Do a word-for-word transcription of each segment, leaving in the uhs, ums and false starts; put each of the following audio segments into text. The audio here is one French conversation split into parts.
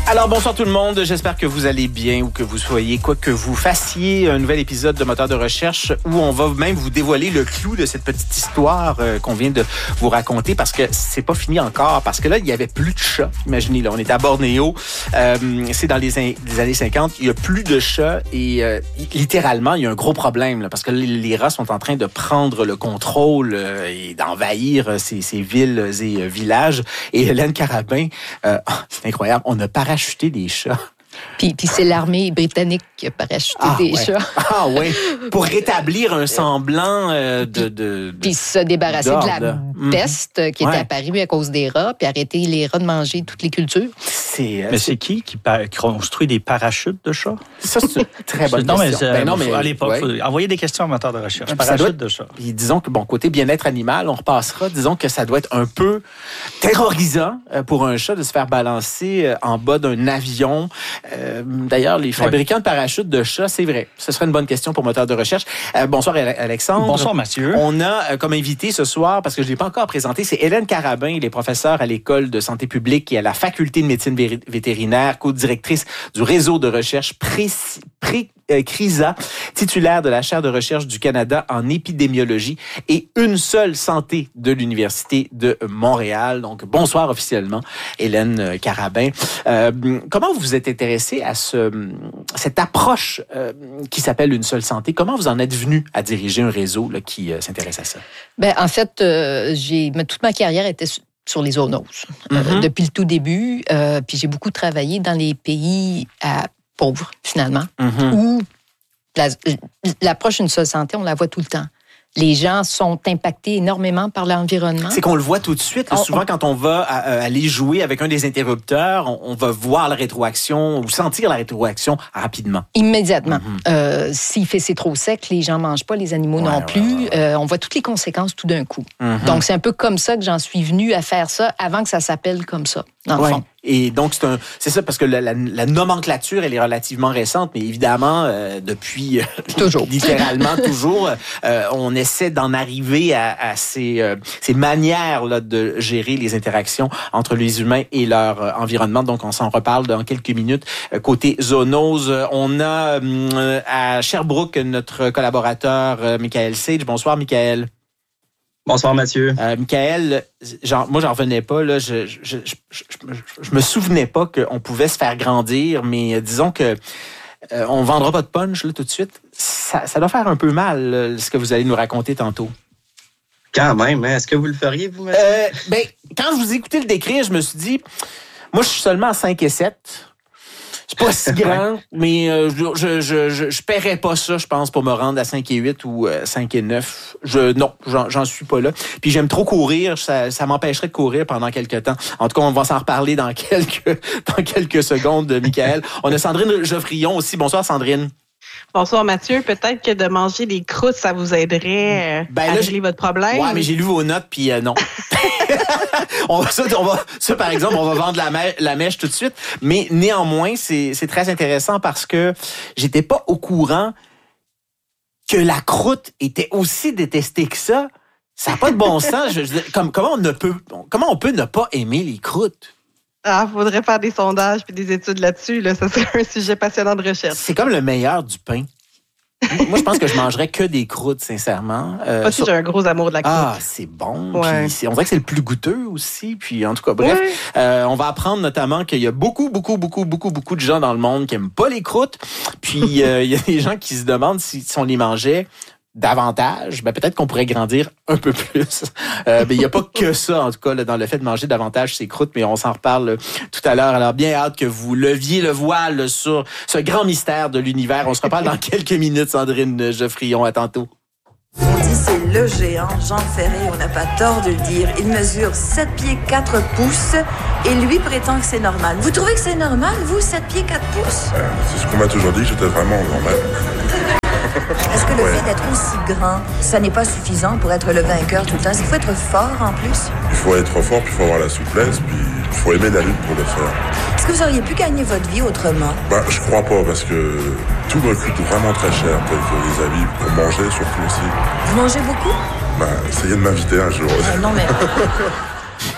Alors, bonsoir tout le monde. J'espère que vous allez bien ou que vous soyez, quoi que vous fassiez, un nouvel épisode de Moteur de recherche où on va même vous dévoiler le clou de cette petite histoire euh, qu'on vient de vous raconter parce que c'est pas fini encore. Parce que là, il y avait plus de chats. Imaginez, là, on était à Bornéo. Euh, c'est dans les, in- les années cinquante. Il y a plus de chats et euh, littéralement, il y a un gros problème là, parce que les, les rats sont en train de prendre le contrôle euh, et d'envahir ces, ces villes et euh, villages. Et Hélène Carabin, euh, c'est incroyable, on a parachuté des chats. Puis, puis c'est l'armée britannique qui a parachuté Ah, des ouais. chats. Ah oui, pour rétablir un semblant euh, de, de, de... Puis se débarrasser de la Mmh. peste qui Ouais. était apparue à cause des rats, puis arrêter les rats de manger toutes les cultures. C'est, euh, Mais c'est c'est qui qui pa- construit des parachutes de chats? ça, c'est une très bonne non, mais, question. euh, Ben non, faut- mais à l'époque, ouais. faut envoyer des questions à moteur de recherche. Ouais, puis ça Parachute doit de chat. Puis disons que, bon, côté bien-être animal, on repassera. Disons que ça doit être un peu terrorisant euh, pour un chat de se faire balancer euh, en bas d'un avion. Euh, d'ailleurs, les fabricants de parachutes de chats, c'est vrai. Ce serait une bonne question pour moteur de recherche. Euh, bonsoir, Ale- Alexandre. Bonsoir, Mathieu. On a euh, comme invité ce soir, parce que je ne l'ai pas encore présenté, c'est Hélène Carabin. Elle est professeure à l'École de santé publique et à la Faculté de médecine vé- vétérinaire, co-directrice du réseau de recherche Pré- Pré- euh, CRISA, titulaire de la chaire de recherche du Canada en épidémiologie et une seule santé de l'Université de Montréal. Donc, bonsoir officiellement, Hélène Carabin. Euh, comment vous vous êtes intéressée à ce, cette approche euh, qui s'appelle une seule santé? Comment vous en êtes venu à diriger un réseau là, qui euh, s'intéresse à ça? Ben, en fait, euh, j'ai, toute ma carrière était sur sur les zoonoses euh, Mm-hmm. depuis le tout début. Euh, puis j'ai beaucoup travaillé dans les pays à pauvres, finalement, Mm-hmm. où la, l'approche d'une seule santé, on la voit tout le temps. Les gens sont impactés énormément par l'environnement. C'est qu'on le voit tout de suite. Là, On- souvent, quand on va à- à aller jouer avec un des interrupteurs, on, on va voir la rétroaction ou sentir la rétroaction rapidement. Immédiatement. Mm-hmm. Euh, s'il fait c'est trop sec, les gens mangent pas, les animaux Ouais, non ouais, plus. ouais, ouais. Euh, on voit toutes les conséquences tout d'un coup. Mm-hmm. Donc, c'est un peu comme ça que j'en suis venue à faire ça avant que ça s'appelle comme ça, dans le Ouais. fond. Et donc, c'est, un, c'est ça, parce que la, la, la nomenclature, elle est relativement récente, mais évidemment, euh, depuis euh, Toujours. littéralement toujours, euh, on essaie d'en arriver à, à ces, euh, ces manières là, de gérer les interactions entre les humains et leur euh, environnement. Donc, on s'en reparle dans quelques minutes. Euh, côté zoonose, euh, on a euh, à Sherbrooke notre collaborateur euh, Michael Sage. Bonsoir, Michael. Bonsoir, Mathieu. Euh, Michael, genre, moi, j'en revenais pas. Là, je, je, je, je, je, je me souvenais pas qu'on pouvait se faire grandir, mais euh, disons que euh, on vendra pas de punch là, tout de suite. Ça, ça doit faire un peu mal, là, ce que vous allez nous raconter tantôt. Quand même, hein? Est-ce que vous le feriez, vous, Mathieu? Euh, ben, quand je vous ai écouté le décrire, je me suis dit, moi, je suis seulement à cinq et sept. C'est pas si grand, mais euh, je, je, je, je paierais pas ça, je pense, pour me rendre à cinq et huit ou euh, cinq et neuf. Je, non, j'en, j'en suis pas là. Puis j'aime trop courir, ça, ça m'empêcherait de courir pendant quelques temps. En tout cas, on va s'en reparler dans quelques, dans quelques secondes, Michael. On a Sandrine Geoffrion aussi. Bonsoir, Sandrine. Bonsoir Mathieu, peut-être que de manger des croûtes, ça vous aiderait euh, Ben à là, régler j'ai- votre problème. Ouais, mais j'ai lu vos notes, puis euh, non. on va, ça, on va, ça, par exemple, on va vendre la, mè- la mèche tout de suite. Mais néanmoins, c'est, c'est très intéressant parce que j'étais pas au courant que la croûte était aussi détestée que ça. Ça n'a pas de bon sens. Je, je veux dire, comme, comment, on ne peut, comment on peut ne pas aimer les croûtes? Ah, faudrait faire des sondages puis des études là-dessus. Là. Ça serait un sujet passionnant de recherche. C'est comme le meilleur du pain. Moi, je pense que je mangerais que des croûtes, sincèrement. Euh, Moi aussi, sur- j'ai un gros amour de la croûte. Ah, c'est bon. Ouais. Puis c'est- on dirait que c'est le plus goûteux aussi. Puis en tout cas, bref, Ouais. euh, on va apprendre notamment qu'il y a beaucoup, beaucoup, beaucoup, beaucoup, beaucoup de gens dans le monde qui aiment pas les croûtes. Puis euh, il y a des gens qui se demandent si, si on les mangeait davantage, ben peut-être qu'on pourrait grandir un peu plus. Euh, ben il y a pas que ça en tout cas là, dans le fait de manger davantage ces croûtes, mais on s'en reparle euh, tout à l'heure. Alors bien hâte que vous leviez le voile sur ce grand mystère de l'univers. On se reparle dans quelques minutes, Sandrine Geoffrion. À tantôt. On dit c'est le géant, Jean Ferré, on n'a pas tort de le dire. Il mesure sept pieds quatre pouces et lui prétend que c'est normal. Vous trouvez que c'est normal, vous, sept pieds quatre pouces? Euh, c'est ce qu'on m'a toujours dit, que j'étais vraiment normal. Est-ce que le Ouais. fait d'être aussi grand, ça n'est pas suffisant pour être le vainqueur tout le temps? Il faut être fort en plus. Il faut être fort, puis il faut avoir la souplesse, puis il faut aimer la lutte pour le faire. Est-ce que vous auriez pu gagner votre vie autrement? Bah, je crois pas, parce que tout me coûte vraiment très cher, tel que les habits, pour manger surtout aussi. Vous mangez beaucoup? Bah, essayez de m'inviter un jour. Euh, non, mais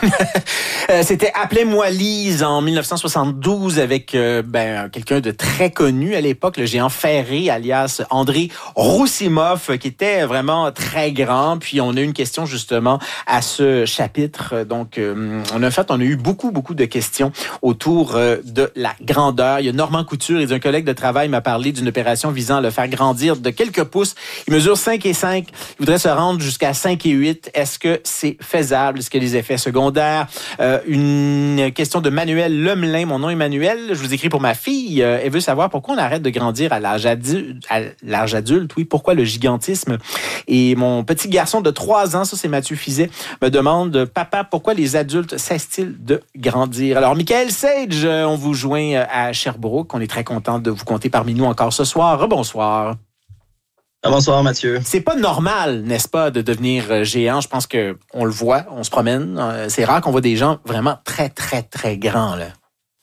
C'était Appelez-moi Lise en dix-neuf cent soixante-douze avec euh, ben, quelqu'un de très connu à l'époque, le géant ferré, alias André Roussimoff, qui était vraiment très grand. Puis on a eu une question justement à ce chapitre. Donc euh, on a fait, on a eu beaucoup, beaucoup de questions autour euh, de la grandeur. Il y a Normand Couture, et un collègue de travail m'a parlé d'une opération visant à le faire grandir de quelques pouces. Il mesure cinq et cinq. Il voudrait se rendre jusqu'à cinq et huit. Est-ce que c'est faisable? Est-ce que les effets secondaires? Euh, une question de Manuel Lemelin. Mon nom est Manuel. Je vous écris pour ma fille. Euh, elle veut savoir pourquoi on arrête de grandir à l'âge adulte. À l'âge adulte, oui. Pourquoi le gigantisme? Et mon petit garçon de trois ans, ça c'est Mathieu Fizet, me demande, papa, pourquoi les adultes cessent-ils de grandir? Alors, Michael Sage, on vous joint à Sherbrooke. On est très content de vous compter parmi nous encore ce soir. Rebonsoir. Bonsoir, Mathieu. C'est pas normal, n'est-ce pas, de devenir géant. Je pense que on le voit, on se promène. C'est rare qu'on voit des gens vraiment très, très, très grands, là.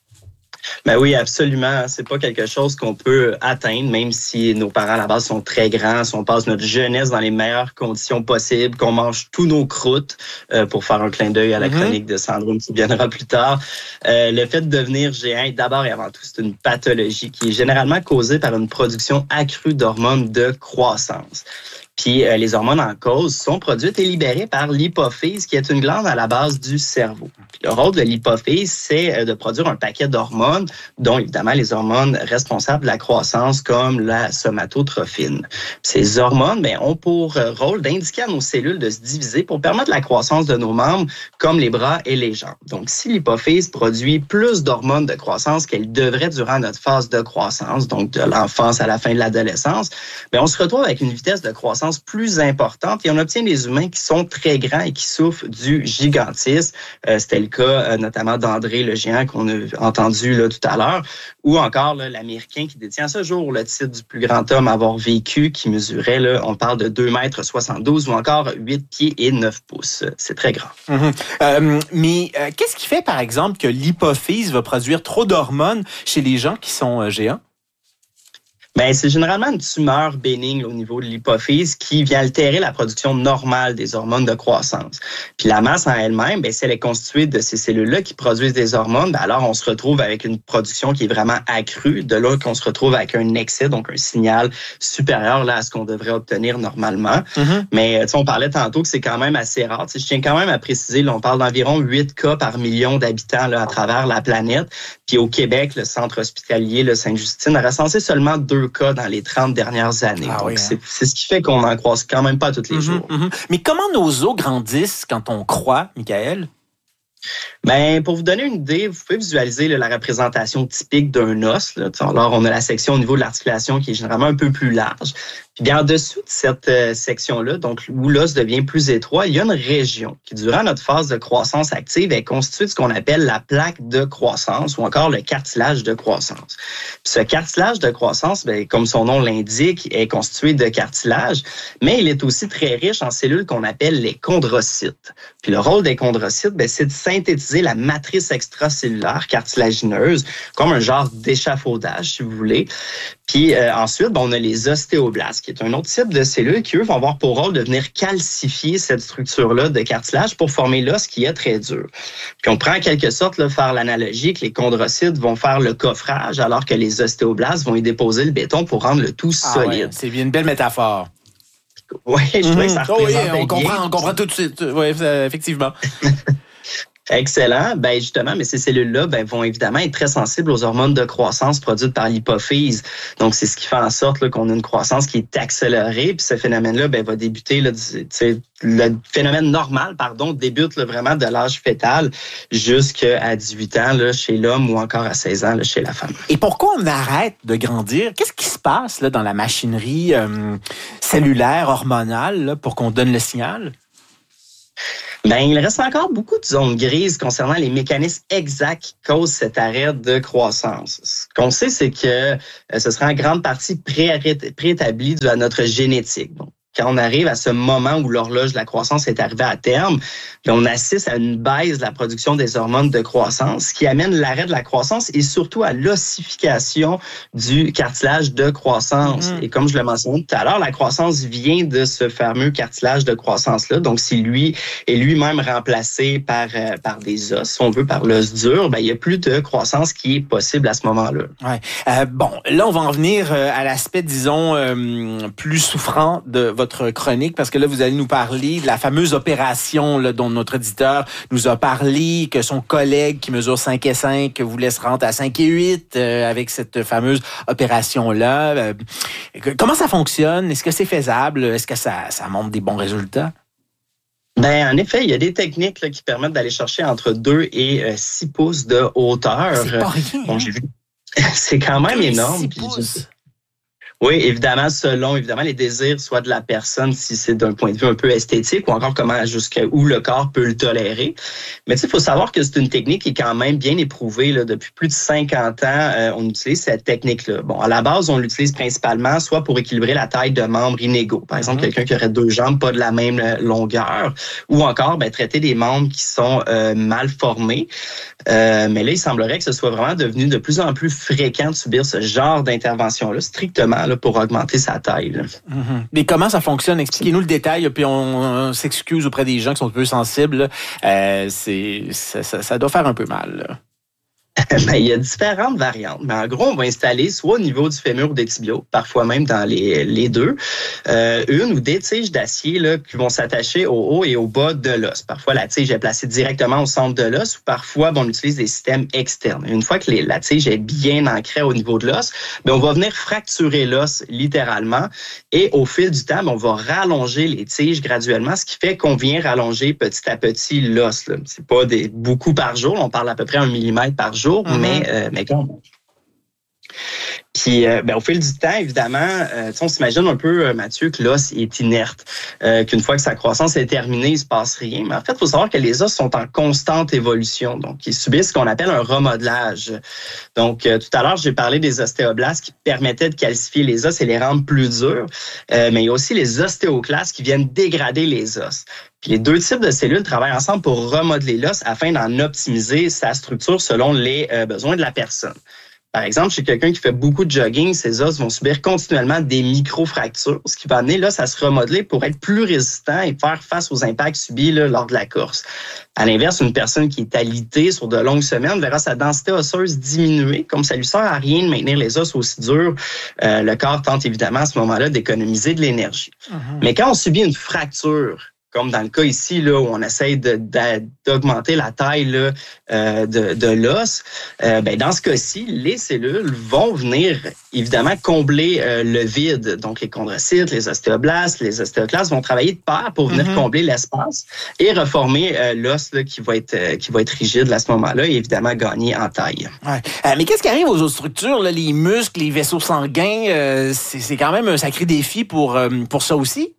Ben oui, absolument. C'est pas quelque chose qu'on peut atteindre, même si nos parents à la base sont très grands, si on passe notre jeunesse dans les meilleures conditions possibles, qu'on mange tous nos croûtes, euh, pour faire un clin d'œil à la mm-hmm. chronique de Sandrine qui viendra plus tard. Euh, le fait de devenir géant, d'abord et avant tout, c'est une pathologie qui est généralement causée par une production accrue d'hormones de croissance. Puis euh, les hormones en cause sont produites et libérées par l'hypophyse, qui est une glande à la base du cerveau. Puis le rôle de l'hypophyse, c'est euh, de produire un paquet d'hormones, dont évidemment les hormones responsables de la croissance, comme la somatotrophine. Puis ces hormones ben, ont pour euh, rôle d'indiquer à nos cellules de se diviser pour permettre la croissance de nos membres, comme les bras et les jambes. Donc, si l'hypophyse produit plus d'hormones de croissance qu'elle devrait durant notre phase de croissance, donc de l'enfance à la fin de l'adolescence, ben, on se retrouve avec une vitesse de croissance plus importante et on obtient des humains qui sont très grands et qui souffrent du gigantisme. Euh, c'était le cas euh, notamment d'André le géant qu'on a entendu là, tout à l'heure, ou encore là, l'Américain qui détient à ce jour le titre du plus grand homme à avoir vécu, qui mesurait, là, on parle de deux mètres soixante-douze ou encore huit pieds et neuf pouces. C'est très grand. Mm-hmm. Euh, mais euh, qu'est-ce qui fait, par exemple, que l'hypophyse va produire trop d'hormones chez les gens qui sont euh, géants? Ben, c'est généralement une tumeur bénigne au niveau de l'hypophyse qui vient altérer la production normale des hormones de croissance. Puis la masse en elle-même, ben, si elle est constituée de ces cellules-là qui produisent des hormones, ben, alors on se retrouve avec une production qui est vraiment accrue. De là qu'on se retrouve avec un excès, donc un signal supérieur là, à ce qu'on devrait obtenir normalement. Mm-hmm. Mais on parlait tantôt que c'est quand même assez rare. T'sais, je tiens quand même à préciser, là, on parle d'environ huit cas par million d'habitants là, à travers la planète. Puis au Québec, le centre hospitalier le Sainte-Justine a recensé seulement deux cas dans les trente dernières années. Ah, Donc, oui, c'est, hein. c'est ce qui fait qu'on n'en croise quand même pas tous les mm-hmm, jours. Mm-hmm. Mais comment nos os grandissent quand on croît, Michael? Ben, pour vous donner une idée, vous pouvez visualiser là, la représentation typique d'un os. Là. Alors, on a la section au niveau de l'articulation qui est généralement un peu plus large. Puis bien en dessous de cette euh, section-là, donc où l'os devient plus étroit, il y a une région qui, durant notre phase de croissance active, est constituée de ce qu'on appelle la plaque de croissance ou encore le cartilage de croissance. Puis ce cartilage de croissance, bien, comme son nom l'indique, est constitué de cartilage, mais il est aussi très riche en cellules qu'on appelle les chondrocytes. Puis le rôle des chondrocytes, bien, c'est de synthétiser la matrice extracellulaire cartilagineuse comme un genre d'échafaudage, si vous voulez. Puis euh, ensuite, ben, on a les ostéoblastes, qui est un autre type de cellules qui, eux, vont avoir pour rôle de venir calcifier cette structure-là de cartilage pour former l'os qui est très dur. Puis on prend en quelque sorte, là, faire l'analogie que les chondrocytes vont faire le coffrage alors que les ostéoblastes vont y déposer le béton pour rendre le tout ah, solide. Ouais, c'est une belle métaphore. Oui, je trouvais que ça oh, oui, représente on comprend, bien. on comprend tout de suite. Oui, effectivement. Excellent. Ben justement, mais ces cellules-là ben, vont évidemment être très sensibles aux hormones de croissance produites par l'hypophyse. Donc, c'est ce qui fait en sorte là, qu'on a une croissance qui est accélérée. Puis ce phénomène-là ben, va débuter, là, le phénomène normal, pardon, débute là, vraiment de l'âge fœtal jusqu'à dix-huit ans là, chez l'homme ou encore à seize ans là, chez la femme. Et pourquoi on arrête de grandir? Qu'est-ce qui se passe là, dans la machinerie euh, cellulaire, hormonale, là, pour qu'on donne le signal? Ben, il reste encore beaucoup de zones grises concernant les mécanismes exacts qui causent cet arrêt de croissance. Ce qu'on sait, c'est que euh, ce sera en grande partie pré- préétabli dû à notre génétique. Bon, quand on arrive à ce moment où l'horloge de la croissance est arrivée à terme, bien, on assiste à une baisse de la production des hormones de croissance, ce qui amène l'arrêt de la croissance et surtout à l'ossification du cartilage de croissance. Mm-hmm. Et comme je le mentionnais tout à l'heure, la croissance vient de ce fameux cartilage de croissance-là. Donc, si lui est lui-même remplacé par, euh, par des os, si on veut, par l'os dur, bien, il n'y a plus de croissance qui est possible à ce moment-là. Ouais. Euh, bon, là, on va en venir euh, à l'aspect, disons, euh, plus souffrant de votre chronique, parce que là, vous allez nous parler de la fameuse opération là, dont notre auditeur nous a parlé, que son collègue qui mesure cinq et cinq voulait se rendre à cinq et huit euh, avec cette fameuse opération-là. Euh, comment ça fonctionne? Est-ce que c'est faisable? Est-ce que ça, ça montre des bons résultats? Ben, en effet, il y a des techniques là, qui permettent d'aller chercher entre deux et six pouces de hauteur. C'est pas rien. Bon, j'ai vu. C'est quand même énorme. Puis, oui, évidemment, selon évidemment les désirs, soit de la personne, si c'est d'un point de vue un peu esthétique, ou encore comment jusqu'à où le corps peut le tolérer. Mais tu sais, il faut savoir que c'est une technique qui est quand même bien éprouvée là, depuis plus de cinquante ans. Euh, on utilise cette technique-là. Bon, à la base, on l'utilise principalement soit pour équilibrer la taille de membres inégaux. Par exemple, mm-hmm. quelqu'un qui aurait deux jambes pas de la même longueur, ou encore ben, traiter des membres qui sont euh, mal formés. Euh, mais là, il semblerait que ce soit vraiment devenu de plus en plus fréquent de subir ce genre d'intervention-là, strictement là, pour augmenter sa taille. Là. Mm-hmm. Mais comment ça fonctionne? Expliquez-nous le détail, puis on, on s'excuse auprès des gens qui sont un peu sensibles. Euh, c'est, ça, ça, ça doit faire un peu mal. Là. Ben, il y a différentes variantes. Mais en gros, on va installer soit au niveau du fémur ou des tibiaux, parfois même dans les, les deux, euh, une ou des tiges d'acier là, qui vont s'attacher au haut et au bas de l'os. Parfois, la tige est placée directement au centre de l'os ou parfois, bon, on utilise des systèmes externes. Une fois que les, la tige est bien ancrée au niveau de l'os, ben, on va venir fracturer l'os littéralement et au fil du temps, ben, on va rallonger les tiges graduellement, ce qui fait qu'on vient rallonger petit à petit l'os. Là. C'est pas des, beaucoup par jour, on parle à peu près un millimètre par jour. Jour, mm-hmm. mais, euh, mais quand même. Puis, euh, ben, au fil du temps, évidemment, euh, on s'imagine un peu, euh, Mathieu, que l'os est inerte, euh, qu'une fois que sa croissance est terminée, il ne se passe rien. Mais en fait, il faut savoir que les os sont en constante évolution, donc ils subissent ce qu'on appelle un remodelage. Donc, euh, tout à l'heure, j'ai parlé des ostéoblastes qui permettaient de calcifier les os et les rendre plus durs, euh, mais il y a aussi les ostéoclastes qui viennent dégrader les os. Puis les deux types de cellules travaillent ensemble pour remodeler l'os afin d'en optimiser sa structure selon les euh, besoins de la personne. Par exemple, chez quelqu'un qui fait beaucoup de jogging, ses os vont subir continuellement des micro-fractures, ce qui va amener l'os à se remodeler pour être plus résistant et faire face aux impacts subis là, lors de la course. À l'inverse, une personne qui est alitée sur de longues semaines verra sa densité osseuse diminuer. Comme ça lui sert à rien de maintenir les os aussi durs, euh, le corps tente évidemment à ce moment-là d'économiser de l'énergie. Mm-hmm. Mais quand on subit une fracture, comme dans le cas ici, là, où on essaye de, de, d'augmenter la taille là, euh, de, de l'os, euh, ben, dans ce cas-ci, les cellules vont venir évidemment combler euh, le vide. Donc, les chondrocytes, les ostéoblastes, les ostéoclastes vont travailler de pair pour venir mm-hmm. combler l'espace et reformer euh, l'os là, qui va être euh, qui va être rigide là, à ce moment-là et évidemment gagner en taille. Ouais. Euh, mais qu'est-ce qui arrive aux autres structures, là, les muscles, les vaisseaux sanguins? Euh, c'est, c'est quand même un sacré défi pour, euh, pour ça aussi?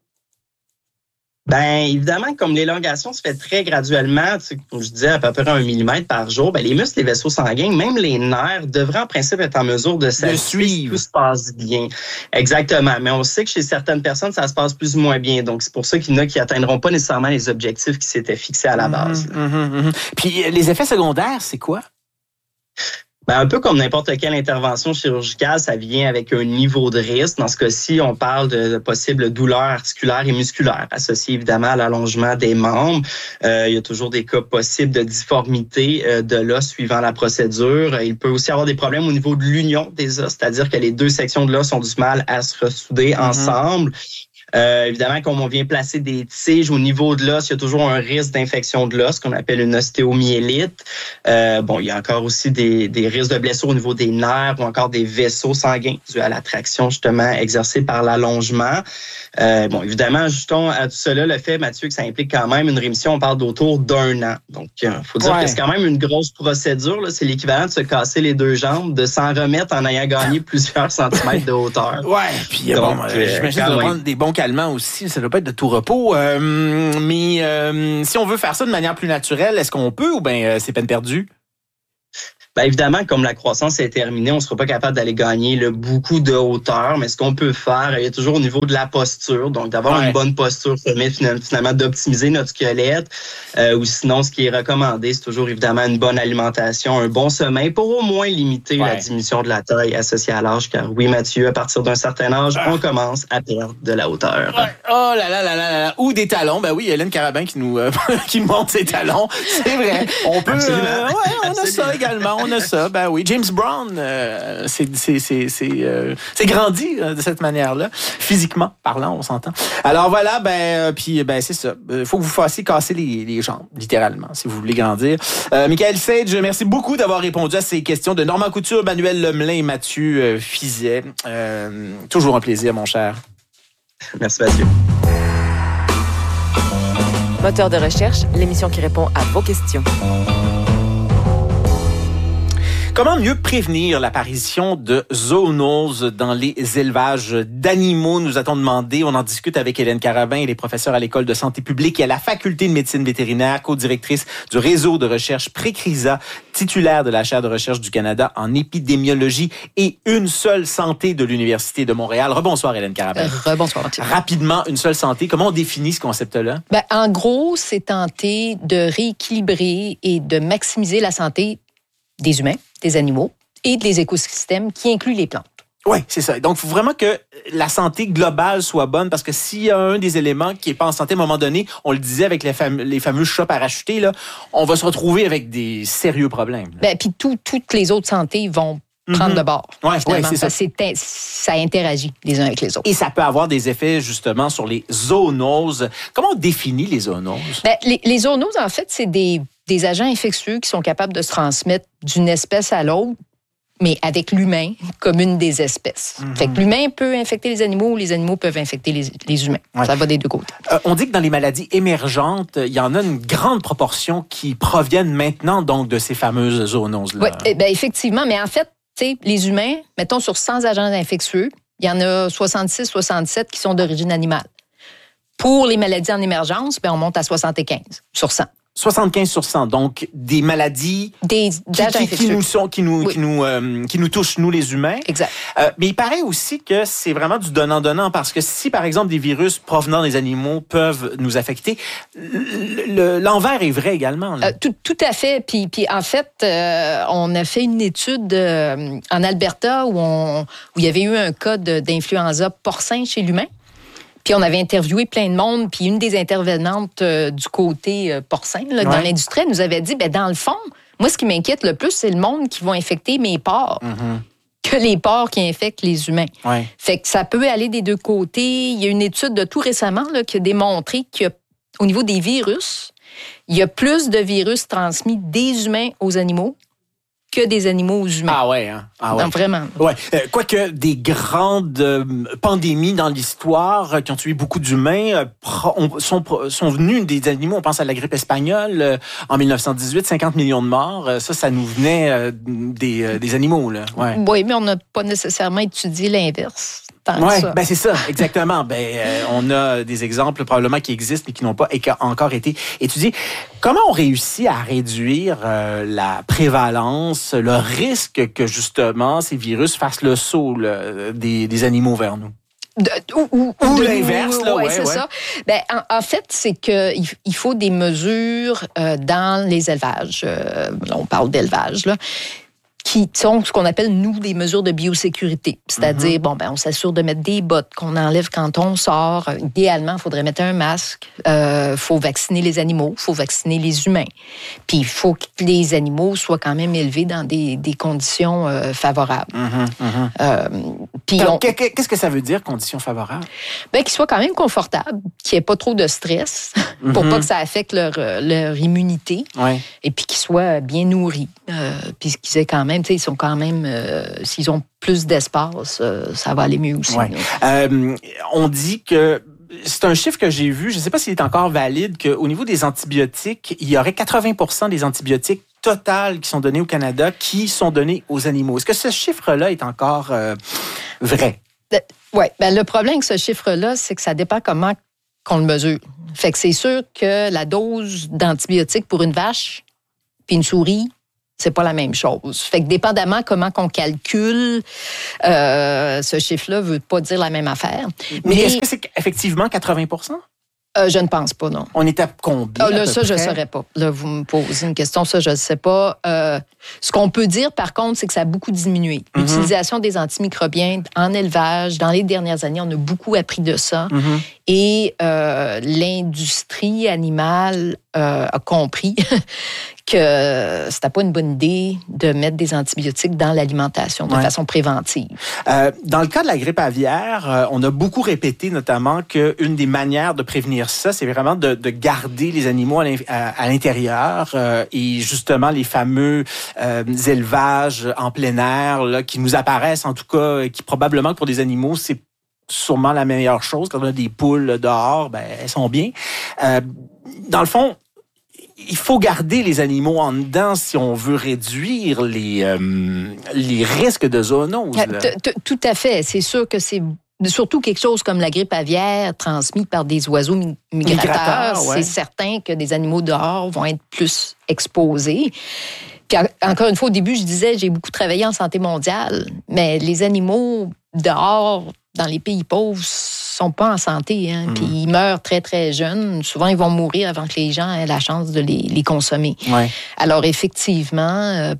Ben évidemment, comme l'élongation se fait très graduellement, tu sais, comme je disais, à peu près un millimètre par jour, ben les muscles, les vaisseaux sanguins, même les nerfs, devraient en principe être en mesure de s'assurer si tout se passe bien. Exactement. Mais on sait que chez certaines personnes, ça se passe plus ou moins bien. Donc, c'est pour ça qu'il y en a qui atteindront pas nécessairement les objectifs qui s'étaient fixés à la base. Mmh, mmh, mmh. Puis, les effets secondaires, c'est quoi? Ben, un peu comme n'importe quelle intervention chirurgicale, ça vient avec un niveau de risque. Dans ce cas-ci, on parle de possibles douleurs articulaires et musculaires, associées évidemment à l'allongement des membres. Euh, il y a toujours des cas possibles de difformité euh, de l'os suivant la procédure. Il peut aussi y avoir des problèmes au niveau de l'union des os, c'est-à-dire que les deux sections de l'os ont du mal à se ressouder mm-hmm. ensemble. Euh, évidemment, comme on vient placer des tiges au niveau de l'os, il y a toujours un risque d'infection de l'os, qu'on appelle une ostéomyélite. Euh, bon, il y a encore aussi des, des risques de blessures au niveau des nerfs ou encore des vaisseaux sanguins dus à la traction justement exercée par l'allongement. Euh, bon, évidemment, ajutons à tout cela le fait, Mathieu, que ça implique quand même une rémission, on parle d'autour d'un an. Donc, il euh, faut dire ouais. que c'est quand même une grosse procédure. Là. C'est l'équivalent de se casser les deux jambes, de s'en remettre en ayant gagné plusieurs centimètres de hauteur. Ouais, puis bon, euh, j'imagine que ça va prendre des bons calmants aussi, ça doit pas être de tout repos. Euh, mais euh, si on veut faire ça de manière plus naturelle, est-ce qu'on peut ou bien euh, c'est peine perdue? Bien, évidemment, comme la croissance est terminée, on ne sera pas capable d'aller gagner là, beaucoup de hauteur, mais ce qu'on peut faire, il y a toujours au niveau de la posture, donc d'avoir ouais. une bonne posture permet finalement d'optimiser notre squelette, euh, ou sinon, ce qui est recommandé, c'est toujours évidemment une bonne alimentation, un bon sommeil pour au moins limiter ouais. la diminution de la taille associée à l'âge, car oui, Mathieu, à partir d'un certain âge, ah. on commence à perdre de la hauteur. Ouais. Oh là là là là là, ou des talons, ben oui, Hélène Carabin qui nous euh, qui montre ses talons, c'est vrai, on peut, euh, ouais, on Absolument. a ça également. On a ça, ben oui. James Brown, euh, c'est, c'est, c'est, c'est, euh, c'est grandi euh, de cette manière-là, physiquement parlant, on s'entend. Alors voilà, ben euh, puis ben c'est ça. Il faut que vous fassiez casser les, les jambes, littéralement, si vous voulez grandir. Euh, Michael Sage, merci beaucoup d'avoir répondu à ces questions de Normand Couture, Manuel Lemelin et Mathieu euh, Fizet. Euh, toujours un plaisir, mon cher. Merci, Mathieu. Moteur de recherche, l'émission qui répond à vos questions. Comment mieux prévenir l'apparition de zoonoses dans les élevages d'animaux? Nous a-t-on demandé. On en discute avec Hélène Carabin. Elle est professeure à l'École de santé publique et à la Faculté de médecine vétérinaire, co-directrice du réseau de recherche Précrisa, titulaire de la chaire de recherche du Canada en épidémiologie et Une seule santé de l'Université de Montréal. Rebonsoir, Hélène Carabin. Euh, rebonsoir, Mathieu. Rapidement, Une seule santé. Comment on définit ce concept-là? Ben, en gros, c'est tenter de rééquilibrer et de maximiser la santé des humains, des animaux et des écosystèmes qui incluent les plantes. Oui, c'est ça. Donc, il faut vraiment que la santé globale soit bonne parce que s'il y a un des éléments qui n'est pas en santé, à un moment donné, on le disait avec les, fam- les fameux chats parachutés, là, on va se retrouver avec des sérieux problèmes. Ben, puis tout, toutes les autres santé vont prendre mm-hmm. de bord. Oui, ouais, c'est ça. C'est, ça interagit les uns avec les autres. Et ça peut avoir des effets, justement, sur les zoonoses. Comment on définit les zoonoses? Ben, les, les zoonoses, en fait, c'est des, des agents infectieux qui sont capables de se transmettre d'une espèce à l'autre, mais avec l'humain comme une des espèces. Mm-hmm. Fait que l'humain peut infecter les animaux ou les animaux peuvent infecter les, les humains. Ouais. Ça va des deux côtés. Euh, on dit que dans les maladies émergentes, il y en a une grande proportion qui proviennent maintenant donc de ces fameuses zoonoses-là. Oui, eh ben, effectivement, mais en fait, t'sais, les humains, mettons sur cent agents infectieux, il y en a soixante-six soixante-sept qui sont d'origine animale. Pour les maladies en émergence, ben, on monte à soixante-quinze sur cent. soixante-quinze sur cent, donc des maladies des, qui, qui, qui nous sont, qui nous, oui. qui nous, euh, qui nous touchent nous les humains. Exact. Euh, mais il paraît aussi que c'est vraiment du donnant-donnant parce que si par exemple des virus provenant des animaux peuvent nous affecter, le, le, l'envers est vrai également. Là. Euh, tout, tout à fait. Puis, puis en fait, euh, on a fait une étude euh, en Alberta où on, où il y avait eu un cas de, d'influenza porcin chez l'humain. Puis on avait interviewé plein de monde, puis une des intervenantes euh, du côté euh, porcin, là, ouais. dans l'industrie, nous avait dit, ben dans le fond, moi, ce qui m'inquiète le plus, c'est le monde qui va infecter mes porcs, mm-hmm. que les porcs qui infectent les humains. Ouais. Fait que ça peut aller des deux côtés. Il y a une étude de tout récemment là, qui a démontré qu'au niveau des virus, il y a plus de virus transmis des humains aux animaux que des animaux aux humains. Ah ouais, hein? Ah ouais. Non, vraiment. Ouais. Euh, quoique des grandes euh, pandémies dans l'histoire euh, qui ont tué beaucoup d'humains euh, pro, on, sont, sont venues des animaux. On pense à la grippe espagnole euh, en dix-neuf cent dix-huit, cinquante millions de morts. Euh, ça, ça nous venait euh, des, euh, des animaux. Là. Ouais. Oui, mais on n'a pas nécessairement étudié l'inverse. Oui, ben c'est ça, exactement. Ben euh, on a des exemples probablement qui existent mais qui n'ont pas éca- encore été étudiés. Comment on réussit à réduire euh, la prévalence, le risque que justement ces virus fassent le saut là, des, des animaux vers nous? De, ou ou, ou de, l'inverse, là, ouais, ouais, c'est ouais. ça. Ben, en, en fait, c'est qu'il il faut des mesures euh, dans les élevages. Euh, on parle d'élevage, là. Qui sont ce qu'on appelle, nous, des mesures de biosécurité. C'est-à-dire, mm-hmm. bon, ben, on s'assure de mettre des bottes qu'on enlève quand on sort. Idéalement, il faudrait mettre un masque. Il euh, faut vacciner les animaux. Il faut vacciner les humains. Puis, il faut que les animaux soient quand même élevés dans des, des conditions euh, favorables. Mm-hmm, mm-hmm. Euh, puis Donc, on... qu'est-ce que ça veut dire, conditions favorables? Ben, qu'ils soient quand même confortables, qu'il n'y ait pas trop de stress mm-hmm. pour pas que ça affecte leur, leur immunité. Ouais. Et puis qu'ils soient bien nourris. Euh, puis qu'ils aient quand même, tu sais, ils sont quand même, euh, s'ils ont plus d'espace, euh, ça va aller mieux aussi. Ouais. Euh, on dit que, c'est un chiffre que j'ai vu, je ne sais pas s'il est encore valide, qu'au niveau des antibiotiques, il y aurait quatre-vingts pour cent des antibiotiques totales qui sont donnés au Canada qui sont donnés aux animaux. Est-ce que ce chiffre-là est encore euh, vrai? Oui. Ben, le problème avec ce chiffre-là, c'est que ça dépend comment qu'on le mesure. Fait que c'est sûr que la dose d'antibiotiques pour une vache puis une souris, C'est pas la même chose. Fait que dépendamment comment qu'on calcule, euh, ce chiffre-là veut pas dire la même affaire. Mais, Mais est-ce que c'est effectivement quatre-vingts pour cent? Euh, je ne pense pas, non. On est à combien? Ah, là, à peu ça, près? je ne saurais pas. Là, vous me posez une question, ça, je ne sais pas. Euh, ce qu'on peut dire, par contre, c'est que ça a beaucoup diminué. Mm-hmm. L'utilisation des antimicrobiens en élevage, dans les dernières années, on a beaucoup appris de ça. Mm-hmm. Et euh, l'industrie animale euh, a compris que c'était pas une bonne idée de mettre des antibiotiques dans l'alimentation de ouais. façon préventive. Euh, dans le cas de la grippe aviaire, euh, on a beaucoup répété notamment qu'une des manières de prévenir ça, c'est vraiment de, de garder les animaux à, à, à l'intérieur euh, et justement les fameux euh, élevages en plein air là, qui nous apparaissent en tout cas, qui probablement pour des animaux, c'est sûrement la meilleure chose. Quand on a des poules dehors, ben, elles sont bien. Euh, dans le fond, il faut garder les animaux en dedans si on veut réduire les, euh, les risques de zoonose. Tout à fait. C'est sûr que c'est surtout quelque chose comme la grippe aviaire transmise par des oiseaux migrateurs. migrateurs ouais. C'est certain que des animaux dehors vont être plus exposés. Puis encore une fois, au début, je disais, j'ai beaucoup travaillé en santé mondiale, mais les animaux dehors, dans les pays pauvres, sont pas en santé, hein, mmh. puis ils meurent très, très jeunes. Souvent, ils vont mourir avant que les gens aient la chance de les, les consommer. Ouais. Alors, effectivement, euh,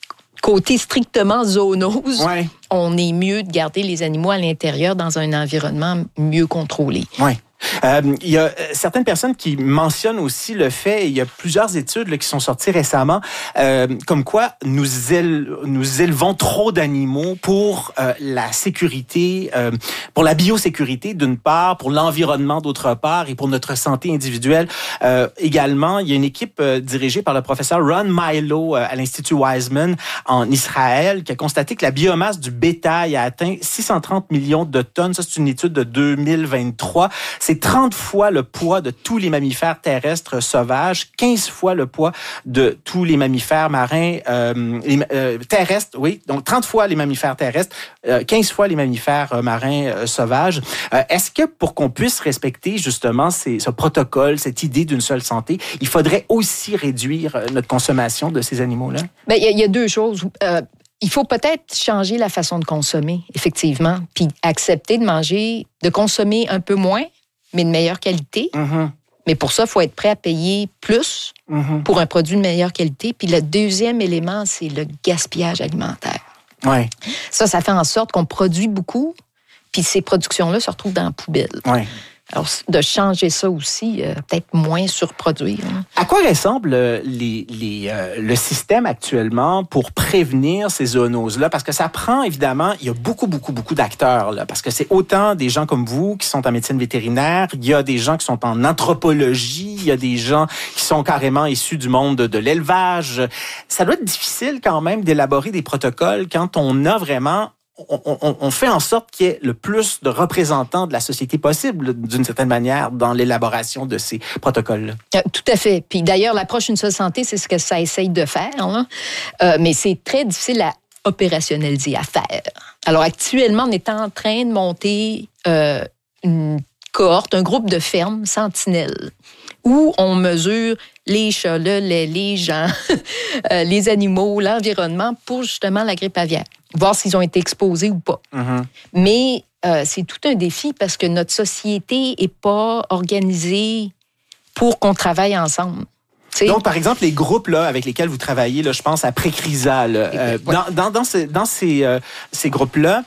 côté strictement zoonose, ouais. on est mieux de garder les animaux à l'intérieur dans un environnement mieux contrôlé. Oui. Euh, il y a certaines personnes qui mentionnent aussi le fait, il y a plusieurs études là, qui sont sorties récemment, euh, comme quoi nous, éle, nous élevons trop d'animaux pour euh, la sécurité, euh, pour la biosécurité d'une part, pour l'environnement d'autre part et pour notre santé individuelle. Euh, également, il y a une équipe euh, dirigée par le professeur Ron Milo euh, à l'Institut Weizmann en Israël qui a constaté que la biomasse du bétail a atteint six cent trente millions de tonnes. Ça, c'est une étude de deux mille vingt-trois. C'est trente fois le poids de tous les mammifères terrestres sauvages, quinze fois le poids de tous les mammifères marins euh, les, euh, terrestres, oui, donc trente fois les mammifères terrestres, euh, quinze fois les mammifères euh, marins euh, sauvages. Euh, est-ce que pour qu'on puisse respecter justement ces, ce protocole, cette idée d'une seule santé, il faudrait aussi réduire notre consommation de ces animaux-là? Bien, il y, y a deux choses. Euh, Il faut peut-être changer la façon de consommer, effectivement, puis accepter de manger, de consommer un peu moins, mais de meilleure qualité. Mm-hmm. Mais pour ça, il faut être prêt à payer plus mm-hmm. pour un produit de meilleure qualité. Puis le deuxième élément, c'est le gaspillage alimentaire. Ouais. Ça, ça fait en sorte qu'on produit beaucoup, puis ces productions-là se retrouvent dans la poubelle. Ouais. Alors, de changer ça aussi, euh, peut-être moins surproduire. Hein. À quoi ressemble euh, les, les, euh, le système actuellement pour prévenir ces zoonoses-là? Parce que ça prend, évidemment, il y a beaucoup, beaucoup, beaucoup d'acteurs, là, parce que c'est autant des gens comme vous qui sont en médecine vétérinaire, il y a des gens qui sont en anthropologie, il y a des gens qui sont carrément issus du monde de, de l'élevage. Ça doit être difficile quand même d'élaborer des protocoles quand on a vraiment... On, on, on fait en sorte qu'il y ait le plus de représentants de la société possible, d'une certaine manière, dans l'élaboration de ces protocoles-là. Euh, tout à fait. Puis d'ailleurs, l'approche Une seule santé, c'est ce que ça essaye de faire. Hein? Euh, mais c'est très difficile à opérationnaliser, à faire. Alors actuellement, on est en train de monter euh, une cohorte, un groupe de fermes sentinelles, où on mesure les chats, le lait, les gens, euh, les animaux, l'environnement pour justement la grippe aviaire. Voir s'ils ont été exposés ou pas. Mm-hmm. Mais euh, c'est tout un défi parce que notre société n'est pas organisée pour qu'on travaille ensemble. T'sais? Donc, par exemple, les groupes là, avec lesquels vous travaillez, là, je pense à Précrisa, là, euh, ouais. dans, dans, dans, ces, dans ces, euh, ces groupes-là,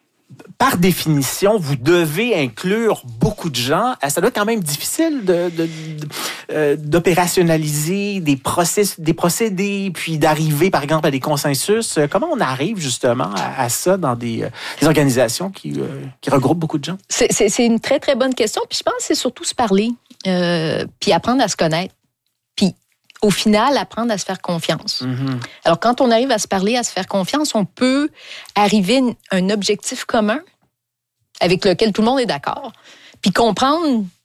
par définition, vous devez inclure beaucoup de gens. Ça doit être quand même difficile de, de, de, euh, d'opérationnaliser des, process, des procédés, puis d'arriver, par exemple, à des consensus. Comment on arrive justement à, à ça dans des, des organisations qui, euh, qui regroupent beaucoup de gens? C'est, c'est, c'est une très, très bonne question. Puis je pense que c'est surtout se parler, euh, puis apprendre à se connaître. Puis au final, apprendre à se faire confiance. Mm-hmm. Alors, quand on arrive à se parler, à se faire confiance, on peut arriver à un objectif commun avec lequel tout le monde est d'accord, puis comprendre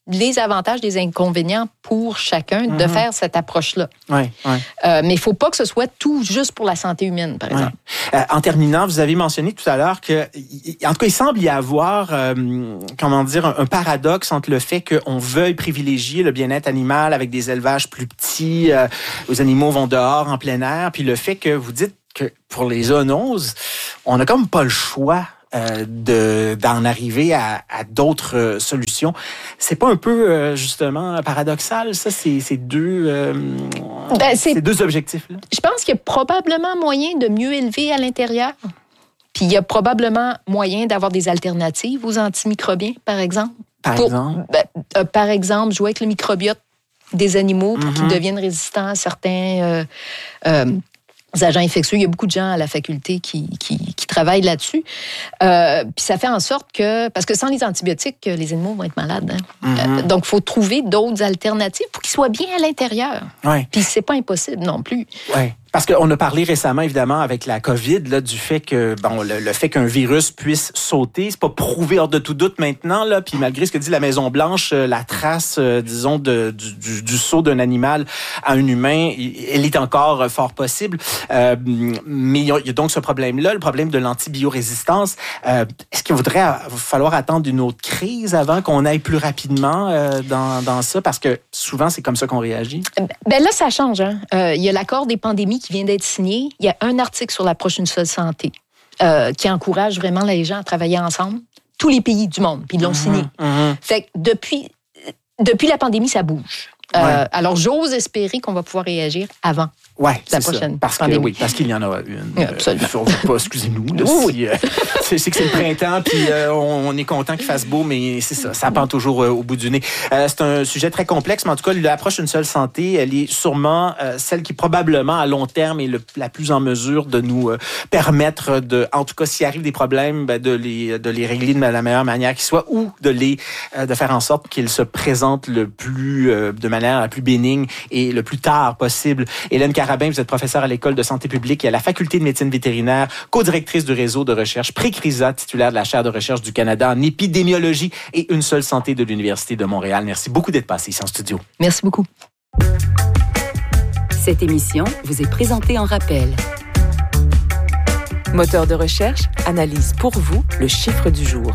les avantages, les inconvénients pour chacun mm-hmm. de faire cette approche-là. Ouais, ouais. Euh, mais il ne faut pas que ce soit tout juste pour la santé humaine, par exemple. Ouais. Euh, en terminant, vous avez mentionné tout à l'heure que, en tout cas, il semble y avoir, euh, comment dire, un, un paradoxe entre le fait qu'on veuille privilégier le bien-être animal avec des élevages plus petits, euh, les animaux vont dehors, en plein air, puis le fait que vous dites que pour les zoonoses, on n'a comme pas le choix Euh, de, d'en arriver à, à d'autres euh, solutions. C'est pas un peu, euh, justement, paradoxal, ça, ces, ces, deux, euh, ben, c'est, ces deux objectifs-là? Je pense qu'il y a probablement moyen de mieux élever à l'intérieur. Puis il y a probablement moyen d'avoir des alternatives aux antimicrobiens, par exemple. Par Pour, exemple? Ben, euh, par exemple, jouer avec le microbiote des animaux pour mm-hmm. qu'ils deviennent résistants à certains... Euh, euh, agents infectieux. Il y a beaucoup de gens à la faculté qui, qui, qui travaillent là-dessus. Euh, puis ça fait en sorte que... Parce que sans les antibiotiques, les animaux vont être malades. Hein? Mm-hmm. Euh, donc, il faut trouver d'autres alternatives pour qu'ils soient bien à l'intérieur. Ouais. Puis c'est pas impossible non plus. Oui. Parce qu'on a parlé récemment, évidemment, avec la COVID, là, du fait que, bon, le, le fait qu'un virus puisse sauter, c'est pas prouvé hors de tout doute maintenant, là. Puis malgré ce que dit la Maison-Blanche, la trace, euh, disons, de, du, du, du saut d'un animal à un humain, elle est encore fort possible. Euh, mais il y a donc ce problème-là, le problème de l'antibiorésistance. Euh, est-ce qu'il voudrait falloir attendre une autre crise avant qu'on aille plus rapidement euh, dans, dans ça? Parce que souvent, c'est comme ça qu'on réagit. Ben là, ça change. Hein? Euh, il y a l'accord des pandémies qui vient d'être signé. Il y a un article sur l'approche d'une seule santé euh, qui encourage vraiment les gens à travailler ensemble. Tous les pays du monde, puis ils l'ont mmh, signé. Mmh. Fait que depuis, depuis la pandémie, ça bouge. Euh, ouais. Alors, j'ose espérer qu'on va pouvoir réagir avant. Oui, la prochaine ça. Parce que, oui, parce qu'il y en a une. Oui, absolument. Euh, pas, excusez-nous. Là, oui. si, euh, c'est, c'est que c'est le printemps, puis euh, on, on est content qu'il fasse beau, mais c'est ça, ça pend toujours euh, au bout du nez. Euh, c'est un sujet très complexe, mais en tout cas, l'approche d'une seule santé, elle est sûrement euh, celle qui, probablement, à long terme, est le, la plus en mesure de nous euh, permettre de, en tout cas, s'il arrive des problèmes, ben, de, les, de les régler de la meilleure manière qui soit, ou de les, euh, de faire en sorte qu'ils se présentent le plus, euh, de manière la plus bénigne et le plus tard possible. Hélène Carabin, vous êtes professeure à l'École de santé publique et à la Faculté de médecine vétérinaire, co-directrice du réseau de recherche Pré-Crisa, titulaire de la chaire de recherche du Canada en épidémiologie et une seule santé de l'Université de Montréal. Merci beaucoup d'être passé ici en studio. Merci beaucoup. Cette émission vous est présentée en rappel. Moteur de recherche analyse pour vous le chiffre du jour.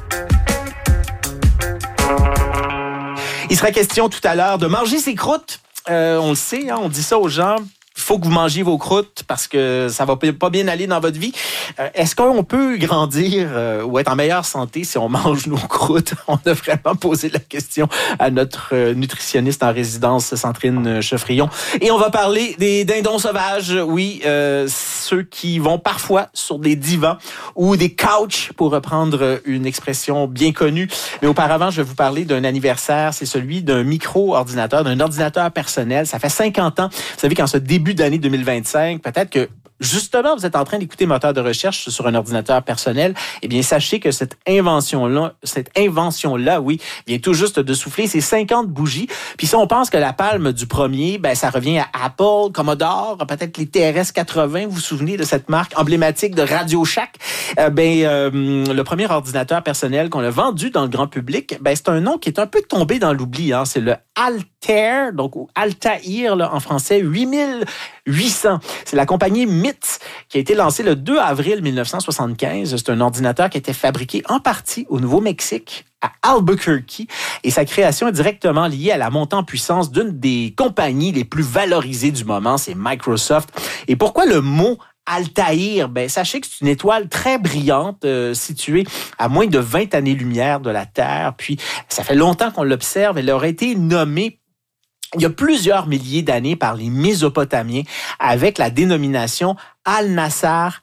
Il sera question tout à l'heure de manger ses croûtes. Euh, on le sait, hein, on dit ça aux gens. Il faut que vous mangiez vos croûtes parce que ça va pas bien aller dans votre vie. Euh, est-ce qu'on peut grandir euh, ou être en meilleure santé si on mange nos croûtes? On a vraiment posé la question à notre euh, nutritionniste en résidence, Sandrine Cheffrion. Et on va parler des dindons sauvages. Oui, euh, ceux qui vont parfois sur des divans ou des couches, pour reprendre une expression bien connue. Mais auparavant, je vais vous parler d'un anniversaire. C'est celui d'un micro-ordinateur, d'un ordinateur personnel. Ça fait cinquante ans. Vous savez qu'en ce début d'année deux mille vingt-cinq, peut-être que justement, vous êtes en train d'écouter Moteur de recherche sur un ordinateur personnel. Eh bien, sachez que cette invention-là, cette invention-là, oui, vient tout juste de souffler ses cinquante bougies. Puis si on pense que la palme du premier, ben, ça revient à Apple, Commodore, peut-être les T R S quatre-vingts. Vous vous souvenez de cette marque emblématique de Radio Shack? Euh, ben, euh, le premier ordinateur personnel qu'on a vendu dans le grand public, ben, c'est un nom qui est un peu tombé dans l'oubli, hein. C'est le Altair, donc ou Altair, là, en français, huit mille huit cents. C'est la compagnie M I T qui a été lancée le deux avril mille neuf cent soixante-quinze. C'est un ordinateur qui a été fabriqué en partie au Nouveau-Mexique, à Albuquerque, et sa création est directement liée à la montée en puissance d'une des compagnies les plus valorisées du moment, c'est Microsoft. Et pourquoi le mot Altair? Ben, sachez que c'est une étoile très brillante euh, située à moins de vingt années-lumière de la Terre. Puis, ça fait longtemps qu'on l'observe. Elle aurait été nommée il y a plusieurs milliers d'années par les Mésopotamiens avec la dénomination Al-Nasar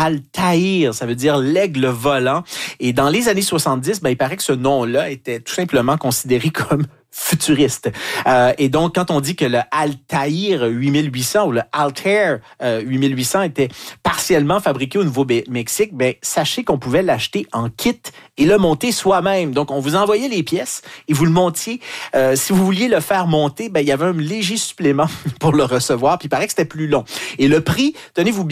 Altair, ça veut dire l'aigle volant. Et dans les années soixante-dix, ben, il paraît que ce nom-là était tout simplement considéré comme futuriste. Euh, et donc, quand on dit que le Altair huit mille huit cents ou le Altair euh, huit mille huit cents était partiellement fabriqué au Nouveau-Mexique, ben, sachez qu'on pouvait l'acheter en kit et le monter soi-même. Donc, on vous envoyait les pièces et vous le montiez. Euh, si vous vouliez le faire monter, ben, il y avait un léger supplément pour le recevoir, puis il paraît que c'était plus long. Et le prix, tenez-vous bien,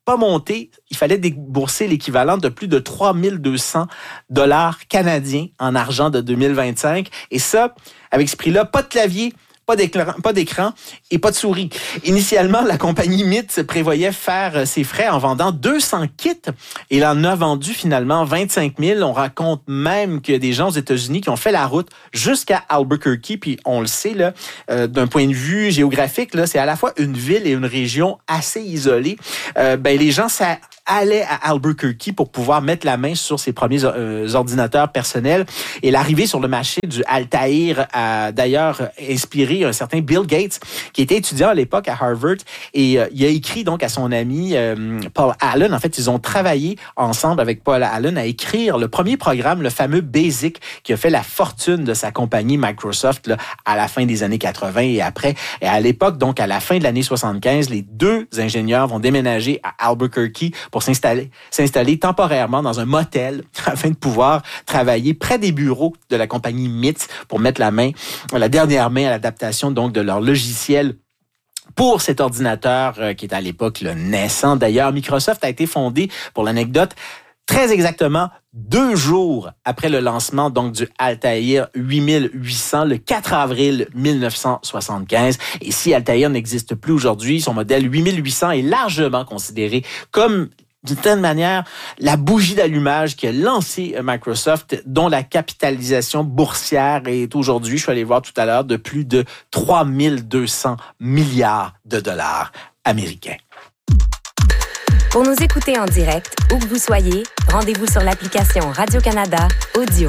pas monter. Il fallait débourser l'équivalent de plus de trois mille deux cents dollars canadiens en argent de deux mille vingt-cinq. Et ça, avec ce prix-là, pas de clavier, Pas d'écran, pas d'écran et pas de souris. Initialement, la compagnie M I T prévoyait faire ses frais en vendant deux cents kits et il en a vendu finalement vingt-cinq mille. On raconte même qu'il y a des gens aux États-Unis qui ont fait la route jusqu'à Albuquerque. Puis on le sait, là, euh, d'un point de vue géographique, là, c'est à la fois une ville et une région assez isolée. Euh, ben, les gens, ça allait à Albuquerque pour pouvoir mettre la main sur ses premiers euh, ordinateurs personnels. Et l'arrivée sur le marché du Altair a d'ailleurs inspiré un certain Bill Gates, qui était étudiant à l'époque à Harvard. Et euh, il a écrit donc à son ami euh, Paul Allen. En fait, ils ont travaillé ensemble avec Paul Allen à écrire le premier programme, le fameux BASIC, qui a fait la fortune de sa compagnie Microsoft là, à la fin des années quatre-vingts et après. Et à l'époque, donc à la fin de l'année soixante-quinze, les deux ingénieurs vont déménager à Albuquerque pour s'installer, s'installer temporairement dans un motel afin de pouvoir travailler près des bureaux de la compagnie M I T pour mettre la main, la dernière main à l'adaptation donc de leur logiciel pour cet ordinateur euh, qui est à l'époque le naissant. D'ailleurs, Microsoft a été fondé, pour l'anecdote, très exactement deux jours après le lancement donc du Altair huit mille huit cents, le quatre avril mille neuf cent soixante-quinze. Et si Altair n'existe plus aujourd'hui, son modèle huit mille huit cents est largement considéré comme d'une certaine manière, la bougie d'allumage qui a lancé Microsoft, dont la capitalisation boursière est aujourd'hui, je suis allé voir tout à l'heure, de plus de trois mille deux cents milliards de dollars américains. Pour nous écouter en direct, où que vous soyez, rendez-vous sur l'application Radio-Canada Audio.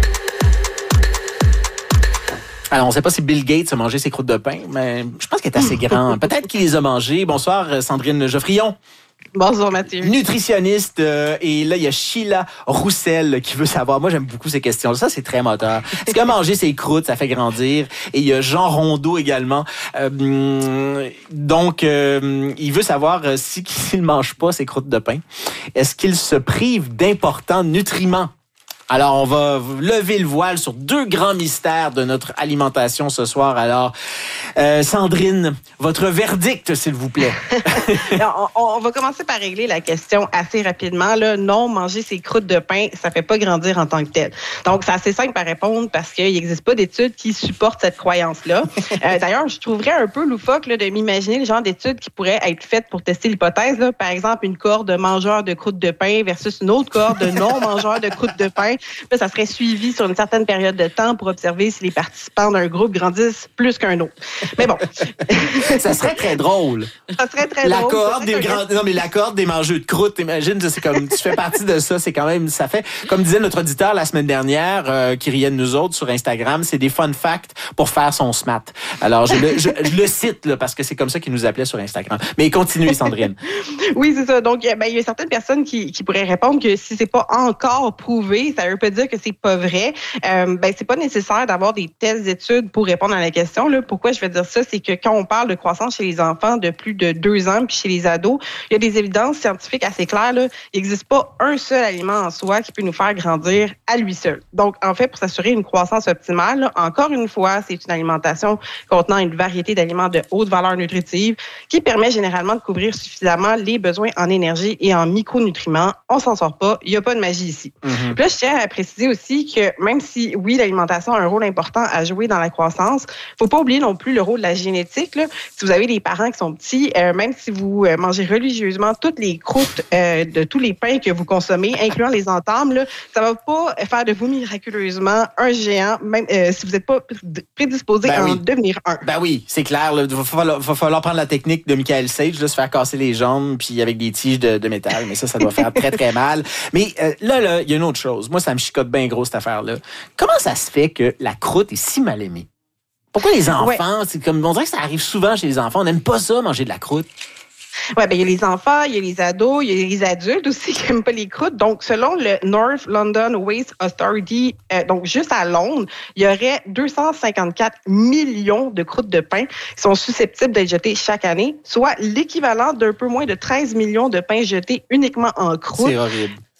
Alors, on ne sait pas si Bill Gates a mangé ses croûtes de pain, mais je pense qu'il est assez grand. Peut-être qu'il les a mangées. Bonsoir, Sandrine Geoffrion. Bonjour Mathieu. Nutritionniste. Euh, et là, il y a Sheila Roussel qui veut savoir. Moi, j'aime beaucoup ces questions. Ça, c'est très moteur. Est-ce que manger ses croûtes, ça fait grandir? Et il y a Jean Rondeau également. Euh, donc, euh, il veut savoir euh, si, s'il ne mange pas ses croûtes de pain, est-ce qu'il se prive d'importants nutriments? Alors, on va lever le voile sur deux grands mystères de notre alimentation ce soir. Alors, euh, Sandrine, votre verdict, s'il vous plaît. on, on va commencer par régler la question assez rapidement. Là. Non, manger ses croûtes de pain, ça fait pas grandir en tant que tel. Donc, c'est assez simple à répondre parce qu'il n'existe pas d'études qui supportent cette croyance-là. Euh, d'ailleurs, je trouverais un peu loufoque là, de m'imaginer le genre d'études qui pourraient être faites pour tester l'hypothèse. Là. Par exemple, une cohorte de mangeurs de croûtes de pain versus une autre cohorte de non-mangeurs de croûtes de pain. Là, ça serait suivi sur une certaine période de temps pour observer si les participants d'un groupe grandissent plus qu'un autre. Mais bon. Ça serait très drôle. Ça serait très la drôle. Cohorte des grands... Non, mais la cohorte des mangeurs de croûte, t'imagines, c'est comme, tu fais partie de ça, c'est quand même, ça fait, comme disait notre auditeur la semaine dernière, euh, qui riait de nous autres sur Instagram, c'est des fun facts pour faire son smat. Alors, je le, je, je le cite, là, parce que c'est comme ça qu'il nous appelait sur Instagram. Mais continuez, Sandrine. Oui, c'est ça. Donc, ben, il y a certaines personnes qui, qui pourraient répondre que si c'est pas encore prouvé, ça veut pas dire que c'est pas vrai. Euh, ben, c'est pas nécessaire d'avoir des telles études pour répondre à la question. Là. Pourquoi je vais dire ça? C'est que quand on parle de croissance chez les enfants de plus de deux ans puis chez les ados, il y a des évidences scientifiques assez claires. Là. Il n'existe pas un seul aliment en soi qui peut nous faire grandir à lui seul. Donc, en fait, pour s'assurer une croissance optimale, là, encore une fois, c'est une alimentation contenant une variété d'aliments de haute valeur nutritive qui permet généralement de couvrir suffisamment les besoins en énergie et en micronutriments. On s'en sort pas. Il n'y a pas de magie ici. Mm-hmm. Puis là, je tiens à préciser aussi que même si, oui, l'alimentation a un rôle important à jouer dans la croissance, faut pas oublier non plus le rôle de la génétique. Là. Si vous avez des parents qui sont petits, euh, même si vous euh, mangez religieusement toutes les croûtes euh, de tous les pains que vous consommez, incluant les entames, là, ça va pas faire de vous miraculeusement un géant, même euh, si vous n'êtes pas prédisposé ben à oui. en devenir un. Ben oui, c'est clair. Il va falloir, va falloir prendre la technique de Michael Sage, là, se faire casser les jambes puis avec des tiges de, de métal. Mais ça, ça doit faire très, très mal. Mais euh, là, là, il y a une autre chose. Moi, ça me chicote bien gros, cette affaire-là. Comment ça se fait que la croûte est si mal aimée? Pourquoi les enfants, ouais. c'est comme, on dirait que ça arrive souvent chez les enfants, on n'aime pas ça, manger de la croûte. Ouais, ben il y a les enfants, il y a les ados, il y a les adultes aussi qui n'aiment pas les croûtes. Donc, selon le North London Waste Authority, euh, donc juste à Londres, il y aurait deux cent cinquante-quatre millions de croûtes de pain qui sont susceptibles d'être jetées chaque année, soit l'équivalent d'un peu moins de treize millions de pains jetés uniquement en croûte. C'est horrible.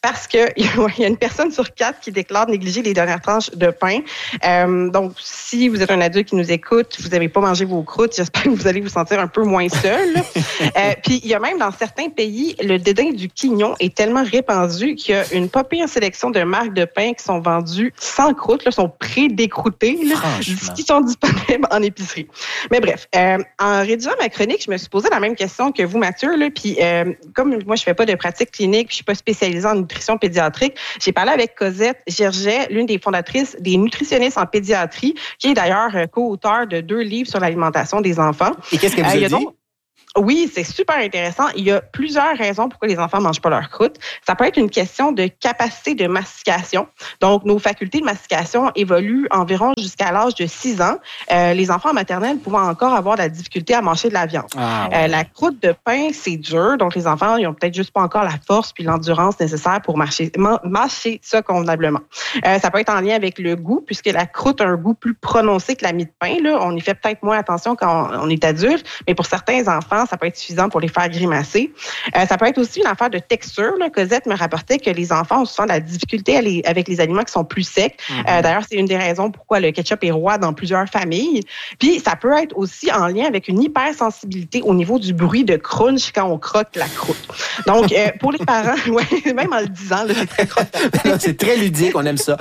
parce qu'il y a une personne sur quatre qui déclare négliger les dernières tranches de pain. Euh, donc, si vous êtes un adulte qui nous écoute, vous n'avez pas mangé vos croûtes, j'espère que vous allez vous sentir un peu moins seul. euh, puis, il y a même dans certains pays, le dédain du quignon est tellement répandu qu'il y a une pas pire sélection de marques de pain qui sont vendues sans croûte, là, sont pré-décroûtées, là, qui sont disponibles en épicerie. Mais bref, euh, en rédigeant ma chronique, je me suis posé la même question que vous, Mathieu. Là, puis, euh, comme moi, je fais pas de pratique clinique, puis je suis pas spécialisée en nutrition pédiatrique, j'ai parlé avec Cosette Gerget, l'une des fondatrices des nutritionnistes en pédiatrie, qui est d'ailleurs co-auteur de deux livres sur l'alimentation des enfants. Et qu'est-ce qu'elle vous a euh, dit? Oui, c'est super intéressant. Il y a plusieurs raisons pourquoi les enfants ne mangent pas leur croûte. Ça peut être une question de capacité de mastication. Donc, nos facultés de mastication évoluent environ jusqu'à l'âge de six ans. Euh, les enfants en maternelle pouvant encore avoir de la difficulté à manger de la viande. Ah, ouais. euh, la croûte de pain, c'est dur. Donc, les enfants, ils n'ont peut-être juste pas encore la force puis l'endurance nécessaire pour mâcher, mâcher ça convenablement. Euh, ça peut être en lien avec le goût, puisque la croûte a un goût plus prononcé que la mie de pain. Là. On y fait peut-être moins attention quand on, on est adulte, mais pour certains enfants, ça peut être suffisant pour les faire grimacer. Euh, ça peut être aussi une affaire de texture. Là. Cosette me rapportait que les enfants ont souvent de la difficulté à les, avec les aliments qui sont plus secs. Mm-hmm. Euh, d'ailleurs, c'est une des raisons pourquoi le ketchup est roi dans plusieurs familles. Puis, ça peut être aussi en lien avec une hypersensibilité au niveau du bruit de crunch quand on croque la croûte. Donc, euh, pour les parents, ouais, même en le disant, là, c'est très croquant. C'est très ludique, on aime ça.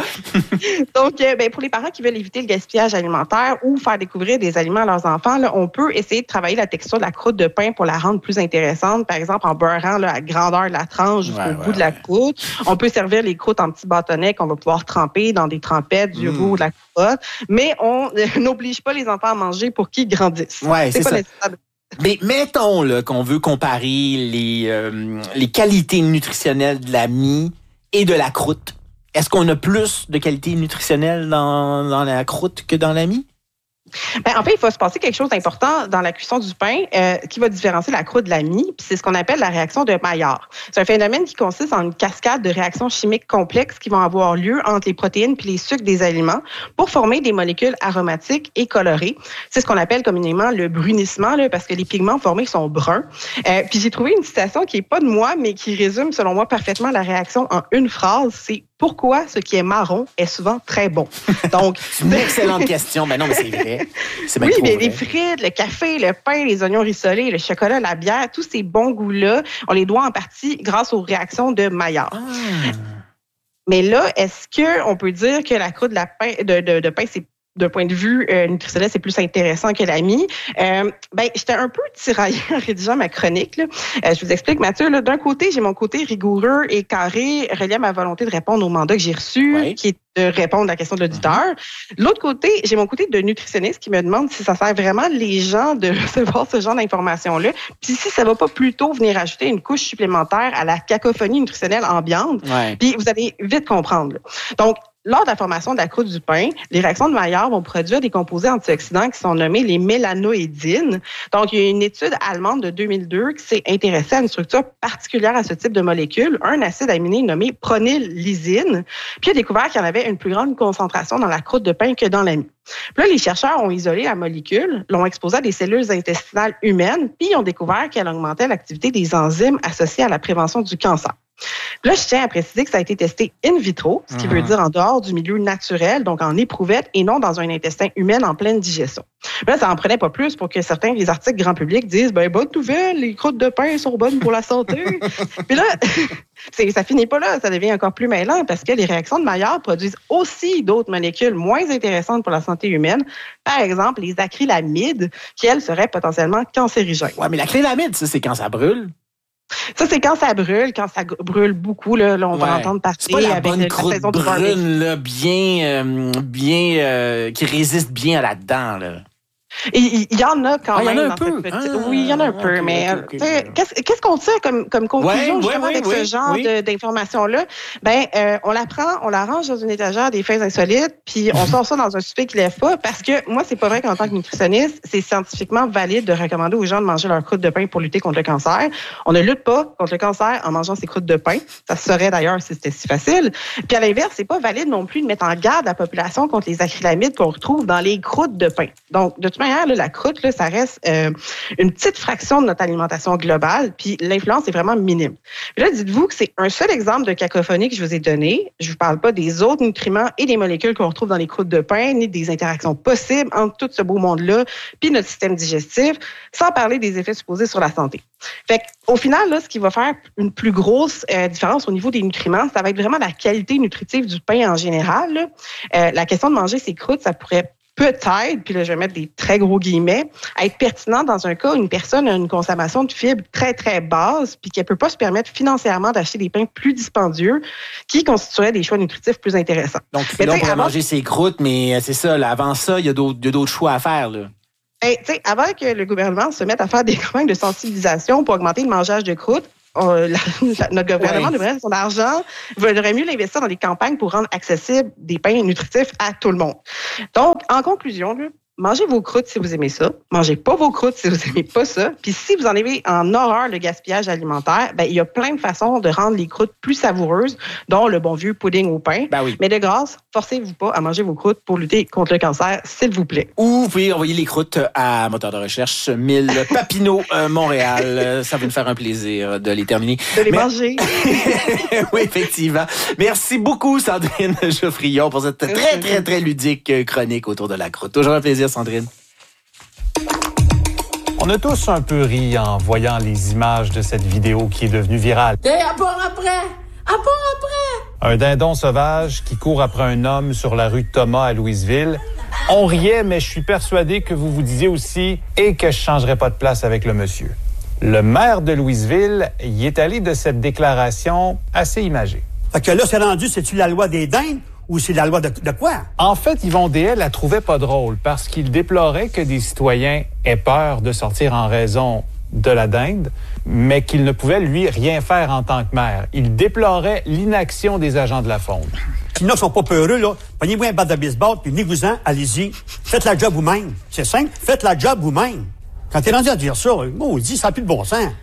Donc, euh, ben, pour les parents qui veulent éviter le gaspillage alimentaire ou faire découvrir des aliments à leurs enfants, là, on peut essayer de travailler la texture de la croûte de pain pour la rendre plus intéressante, par exemple en beurrant là, la grandeur de la tranche jusqu'au ouais, bout ouais, de la croûte. Ouais. On peut servir les croûtes en petits bâtonnets qu'on va pouvoir tremper dans des trempettes, du mmh. roux, de la croûte, mais on euh, n'oblige pas les enfants à manger pour qu'ils grandissent. Ouais, c'est, c'est pas ça. De... Mais mettons là, qu'on veut comparer les, euh, les qualités nutritionnelles de la mie et de la croûte. Est-ce qu'on a plus de qualités nutritionnelles dans, dans la croûte que dans la mie? Ben, en fait, il faut se passer quelque chose d'important dans la cuisson du pain euh, qui va différencier la croûte de la mie, puis c'est ce qu'on appelle la réaction de Maillard. C'est un phénomène qui consiste en une cascade de réactions chimiques complexes qui vont avoir lieu entre les protéines puis les sucres des aliments pour former des molécules aromatiques et colorées. C'est ce qu'on appelle communément le brunissement, là, parce que les pigments formés sont bruns. Euh, puis j'ai trouvé une citation qui est pas de moi, mais qui résume, selon moi, parfaitement la réaction en une phrase. C'est « Pourquoi ce qui est marron est souvent très bon? » Donc, c'est une excellente question. Ben non, mais c'est vrai. C'est oui, mais les frites, le café, le pain, les oignons rissolés, le chocolat, la bière, tous ces bons goûts-là, on les doit en partie grâce aux réactions de Maillard. Ah. Mais là, est-ce qu'on peut dire que la croûte de, la pain, de, de, de pain, c'est d'un point de vue euh, nutritionnel, c'est plus intéressant que la mie. Euh, ben, j'étais un peu tiraillée en rédigeant ma chronique. Là. Euh, je vous explique, Mathieu. Là, d'un côté, j'ai mon côté rigoureux et carré, relié à ma volonté de répondre au mandat que j'ai reçu, ouais. qui est de répondre à la question de l'auditeur. Mm-hmm. L'autre côté, j'ai mon côté de nutritionniste qui me demande si ça sert vraiment les gens de recevoir ce genre d'informations-là, puis si ça va pas plutôt venir ajouter une couche supplémentaire à la cacophonie nutritionnelle ambiante. Ouais. Puis vous allez vite comprendre. Là. Donc, lors de la formation de la croûte du pain, les réactions de Maillard vont produire des composés antioxydants qui sont nommés les mélanoïdines. Donc, il y a une étude allemande de deux mille deux qui s'est intéressée à une structure particulière à ce type de molécule, un acide aminé nommé pronylysine, puis il a découvert qu'il y en avait une plus grande concentration dans la croûte de pain que dans la mie. Puis là, les chercheurs ont isolé la molécule, l'ont exposée à des cellules intestinales humaines, puis ils ont découvert qu'elle augmentait l'activité des enzymes associées à la prévention du cancer. Là, je tiens à préciser que ça a été testé in vitro, ce qui mmh. veut dire en dehors du milieu naturel, donc en éprouvette et non dans un intestin humain en pleine digestion. Là, ça n'en prenait pas plus pour que certains des articles grand public disent « ben bonne nouvelle, les croûtes de pain sont bonnes pour la santé ». Puis là, c'est, ça finit pas là, ça devient encore plus mêlant parce que les réactions de Maillard produisent aussi d'autres molécules moins intéressantes pour la santé humaine. Par exemple, les acrylamides, qui, elles, seraient potentiellement cancérigènes. Ouais, mais l'acrylamide, ça, c'est quand ça brûle. Ça, c'est quand ça brûle, quand ça brûle beaucoup, là, là on ouais. va entendre parler c'est pas la avec bonne la croûte saison brune, là, bien, euh, bien, euh, qui résiste bien là-dedans, là. Il y en a quand ah, même. Il y en a un dans peu. Cette ah, oui, il y en a un peu. Okay, mais okay, okay. Qu'est-ce, qu'est-ce qu'on tire comme, comme conclusion ouais, justement ouais, avec ouais, ce genre oui. de, d'informations-là? Ben, euh, on la prend, on la range dans une étagère des faits insolites, puis on sort ça dans un souper qui lève pas, parce que moi, c'est pas vrai qu'en tant que nutritionniste, c'est scientifiquement valide de recommander aux gens de manger leur croûte de pain pour lutter contre le cancer. On ne lutte pas contre le cancer en mangeant ses croûtes de pain. Ça se serait d'ailleurs si c'était si facile. Puis à l'inverse, c'est pas valide non plus de mettre en garde la population contre les acrylamides qu'on retrouve dans les croûtes de pain. Donc, de toute manière, là, la croûte, là, ça reste euh, une petite fraction de notre alimentation globale, puis l'influence est vraiment minime. Puis là, dites-vous que c'est un seul exemple de cacophonie que je vous ai donné. Je vous parle pas des autres nutriments et des molécules qu'on retrouve dans les croûtes de pain, ni des interactions possibles entre tout ce beau monde-là, puis notre système digestif, sans parler des effets supposés sur la santé. Fait qu'au final, là, ce qui va faire une plus grosse euh, différence au niveau des nutriments, ça va être vraiment la qualité nutritive du pain en général. Là. Euh, la question de manger ces croûtes, ça pourrait peut-être, puis là, je vais mettre des très gros guillemets, être pertinent dans un cas où une personne a une consommation de fibres très, très basse, puis qu'elle peut pas se permettre financièrement d'acheter des pains plus dispendieux qui constitueraient des choix nutritifs plus intéressants. Donc, mais là, on pourrait avant... manger ses croûtes, mais c'est ça, là, avant ça, il y a d'autres, il y a d'autres choix à faire, là. Hey, avant que le gouvernement se mette à faire des campagnes de sensibilisation pour augmenter le mangeage de croûtes, on, la, la, notre gouvernement ouais. devrait son argent, vaudrait mieux l'investir dans des campagnes pour rendre accessibles des pains nutritifs à tout le monde. Donc, en conclusion, là, mangez vos croûtes si vous aimez ça. Mangez pas vos croûtes si vous aimez pas ça. Puis si vous en avez en horreur le gaspillage alimentaire, ben il y a plein de façons de rendre les croûtes plus savoureuses, dont le bon vieux pudding au pain. Ben oui. Mais de grâce, forcez-vous pas à manger vos croûtes pour lutter contre le cancer, s'il vous plaît. Ou vous pouvez envoyer les croûtes à moteur de recherche mille Papineau, euh, Montréal. Ça va nous faire un plaisir de les terminer. De les Mais... manger. Oui, effectivement. Merci beaucoup, Sandrine Geoffrion, pour cette très, très, très ludique chronique autour de la croûte. Toujours un plaisir, Sandrine. On a tous un peu ri en voyant les images de cette vidéo qui est devenue virale. T'es à part après! À part après! Un dindon sauvage qui court après un homme sur la rue Thomas à Louisville. On riait, mais je suis persuadé que vous vous disiez aussi « et que je changerais pas de place avec le monsieur ». Le maire de Louisville y est allé de cette déclaration assez imagée. Fait que là, c'est rendu, c'est-tu la loi des dindes? Ou c'est la loi de, de quoi? En fait, Yvon Déhay la trouvait pas drôle parce qu'il déplorait que des citoyens aient peur de sortir en raison de la dinde, mais qu'il ne pouvait, lui, rien faire en tant que maire. Il déplorait l'inaction des agents de la faune. S'ils ne sont pas peureux, là, prenez-vous un bat de baseball, puis venez-vous-en, allez-y. Faites la job vous-même. C'est simple, faites la job vous-même. Quand t'es rendu à dire ça, maudit, ça n'a plus de bon sens.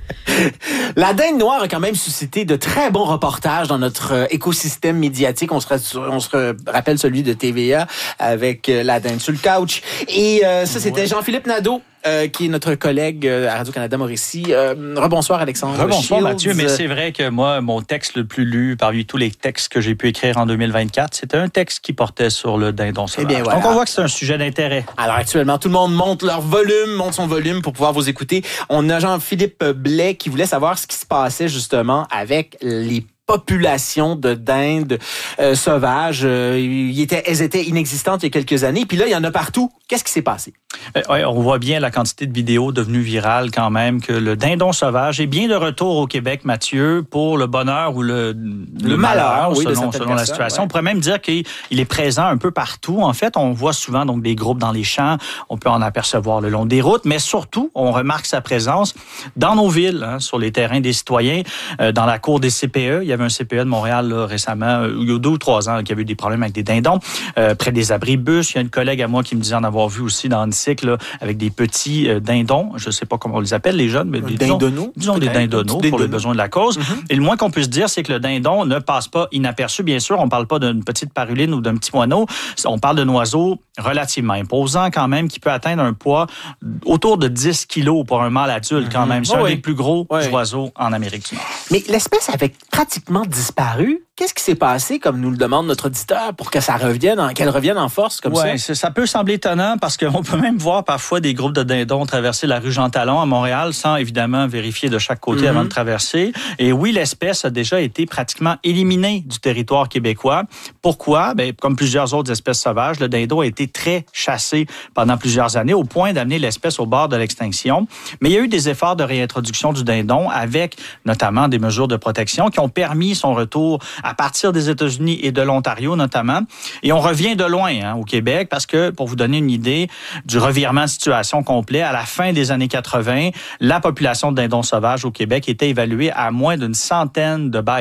La dinde noire a quand même suscité de très bons reportages dans notre euh, écosystème médiatique. On se, on se rappelle celui de T V A avec euh, la dinde sur le couch. Et euh, ça, c'était ouais. Jean-Philippe Nadeau. Euh, qui est notre collègue euh, à Radio-Canada Mauricie. Euh, rebonsoir, Alexandre. Rebonsoir, Shields. Mathieu, mais c'est vrai que moi, mon texte le plus lu parmi tous les textes que j'ai pu écrire en deux mille vingt-quatre, c'était un texte qui portait sur le dindon sauvage. Eh bien, voilà. Donc, on voit que c'est un sujet d'intérêt. Alors, actuellement, tout le monde monte leur volume, monte son volume pour pouvoir vous écouter. On a Jean-Philippe Blais qui voulait savoir ce qui se passait justement avec les population de dindes euh, sauvages. Euh, ils étaient, elles étaient inexistantes il y a quelques années. Puis là, il y en a partout. Qu'est-ce qui s'est passé? Euh, ouais, on voit bien la quantité de vidéos devenues virales quand même, que le dindon sauvage est bien de retour au Québec, Mathieu, pour le bonheur ou le, le, le malheur, oui, selon, selon la situation. Ouais. On pourrait même dire qu'il est présent un peu partout. En fait, on voit souvent donc des groupes dans les champs. On peut en apercevoir le long des routes, mais surtout, on remarque sa présence dans nos villes, hein, sur les terrains des citoyens, euh, dans la cour des C P E. Il y avait un C P E de Montréal là, récemment, il y a deux ou trois ans, là, qui avait eu des problèmes avec des dindons, euh, près des abribus. Il y a une collègue à moi qui me disait en avoir vu aussi dans un cycle avec des petits euh, dindons. Je ne sais pas comment on les appelle, les jeunes, mais des dindonneaux. Disons des dindonaux pour les besoins de la cause. Mm-hmm. Et le moins qu'on puisse dire, c'est que le dindon ne passe pas inaperçu. Bien sûr, on ne parle pas d'une petite paruline ou d'un petit moineau. On parle d'un oiseau relativement imposant quand même, qui peut atteindre un poids autour de dix kilos pour un mâle adulte mm-hmm. quand même. C'est oh, un oui. des plus gros oui. oiseaux en Amérique du Nord. Mais l'espèce avait pratiquement disparu. Qu'est-ce qui s'est passé, comme nous le demande notre auditeur, pour que ça revienne, en, qu'elle revienne en force comme ouais, ça? Ça peut sembler étonnant parce qu'on peut même voir parfois des groupes de dindons traverser la rue Jean-Talon à Montréal sans évidemment vérifier de chaque côté mm-hmm. avant de traverser. Et oui, l'espèce a déjà été pratiquement éliminée du territoire québécois. Pourquoi? Ben, comme plusieurs autres espèces sauvages, le dindon a été très chassé pendant plusieurs années au point d'amener l'espèce au bord de l'extinction. Mais il y a eu des efforts de réintroduction du dindon avec notamment des mesures de protection qui ont permis son retour à partir des États-Unis et de l'Ontario notamment. Et on revient de loin hein, au Québec parce que, pour vous donner une idée du revirement de situation complet, à la fin des années quatre-vingt, la population de dindons sauvages au Québec était évaluée à moins d'une centaine de bêtes.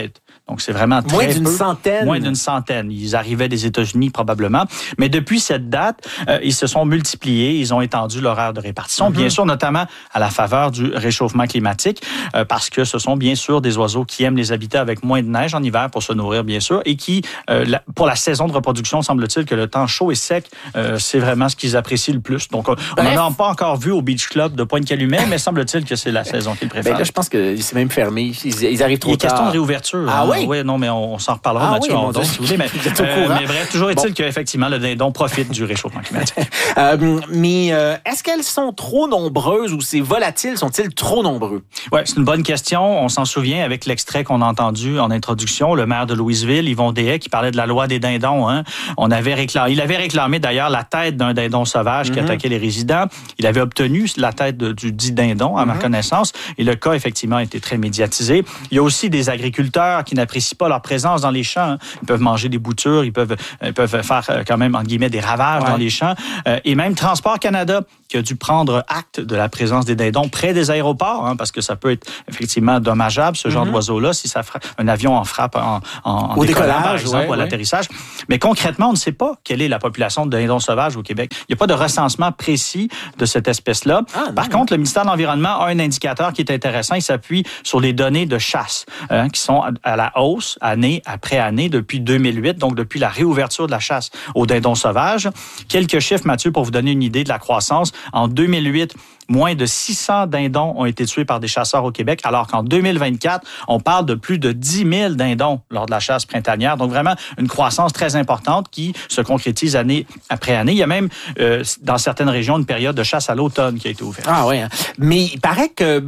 Donc, c'est vraiment très Moins d'une peu. centaine. Moins d'une centaine. Ils arrivaient des États-Unis, probablement. Mais depuis cette date, euh, ils se sont multipliés. Ils ont étendu l'horaire de répartition, mm-hmm. bien sûr, notamment à la faveur du réchauffement climatique, euh, parce que ce sont bien sûr des oiseaux qui aiment les habitats avec moins de neige en hiver pour se nourrir, bien sûr, et qui, euh, la, pour la saison de reproduction, semble-t-il que le temps chaud et sec, euh, c'est vraiment ce qu'ils apprécient le plus. Donc, on n'en a pas encore vu au Beach Club de Pointe-Calumet, mais semble-t-il que c'est la saison qu'ils préfèrent. Ben là, je pense que c'est même fermé. Ils, ils arrivent trop tard. Il est question de réouverture. Ah hein. oui? Oui, non, mais on, on s'en reparlera, ah, Mathieu, oui, en si vous voulez. Mais, euh, mais bref, toujours est-il bon. qu'effectivement, le dindon profite du réchauffement climatique. euh, mais euh, est-ce qu'elles sont trop nombreuses ou ces volatiles sont-ils trop nombreux? Oui, c'est une bonne question. On s'en souvient avec l'extrait qu'on a entendu en introduction, le maire de Louisville, Yvon Dehaye, qui parlait de la loi des dindons. Hein. On avait réclamé, il avait réclamé d'ailleurs la tête d'un dindon sauvage mm-hmm. qui attaquait les résidents. Il avait obtenu la tête de, du dit dindon, à mm-hmm. ma connaissance, et le cas, effectivement, a été très médiatisé. Il y a aussi des agriculteurs qui n'apprécient pas leur présence dans les champs. Hein. Ils peuvent manger des boutures, ils peuvent, ils peuvent faire quand même, entre guillemets, des ravages ouais. dans les champs. Euh, et même Transport Canada, qui a dû prendre acte de la présence des dindons près des aéroports, hein, parce que ça peut être effectivement dommageable, ce genre mm-hmm. d'oiseau-là, si ça frappe, un avion en frappe en, en, en au décollage, décollage, par exemple, ouais, ou à ouais. l'atterrissage. Mais concrètement, on ne sait pas quelle est la population de dindons sauvages au Québec. Il n'y a pas de recensement précis de cette espèce-là. Ah, par contre, le ministère de l'Environnement a un indicateur qui est intéressant. Il s'appuie sur les données de chasse, hein, qui sont à la hausse, année après année, depuis deux mille huit, donc depuis la réouverture de la chasse aux dindons sauvages. Quelques chiffres, Mathieu, pour vous donner une idée de la croissance. En deux mille huit, moins de six cents dindons ont été tués par des chasseurs au Québec, alors qu'en deux mille vingt-quatre, on parle de plus de dix mille dindons lors de la chasse printanière. Donc, vraiment, une croissance très importante qui se concrétise année après année. Il y a même, euh, dans certaines régions, une période de chasse à l'automne qui a été ouverte. Ah oui, hein. Mais il paraît que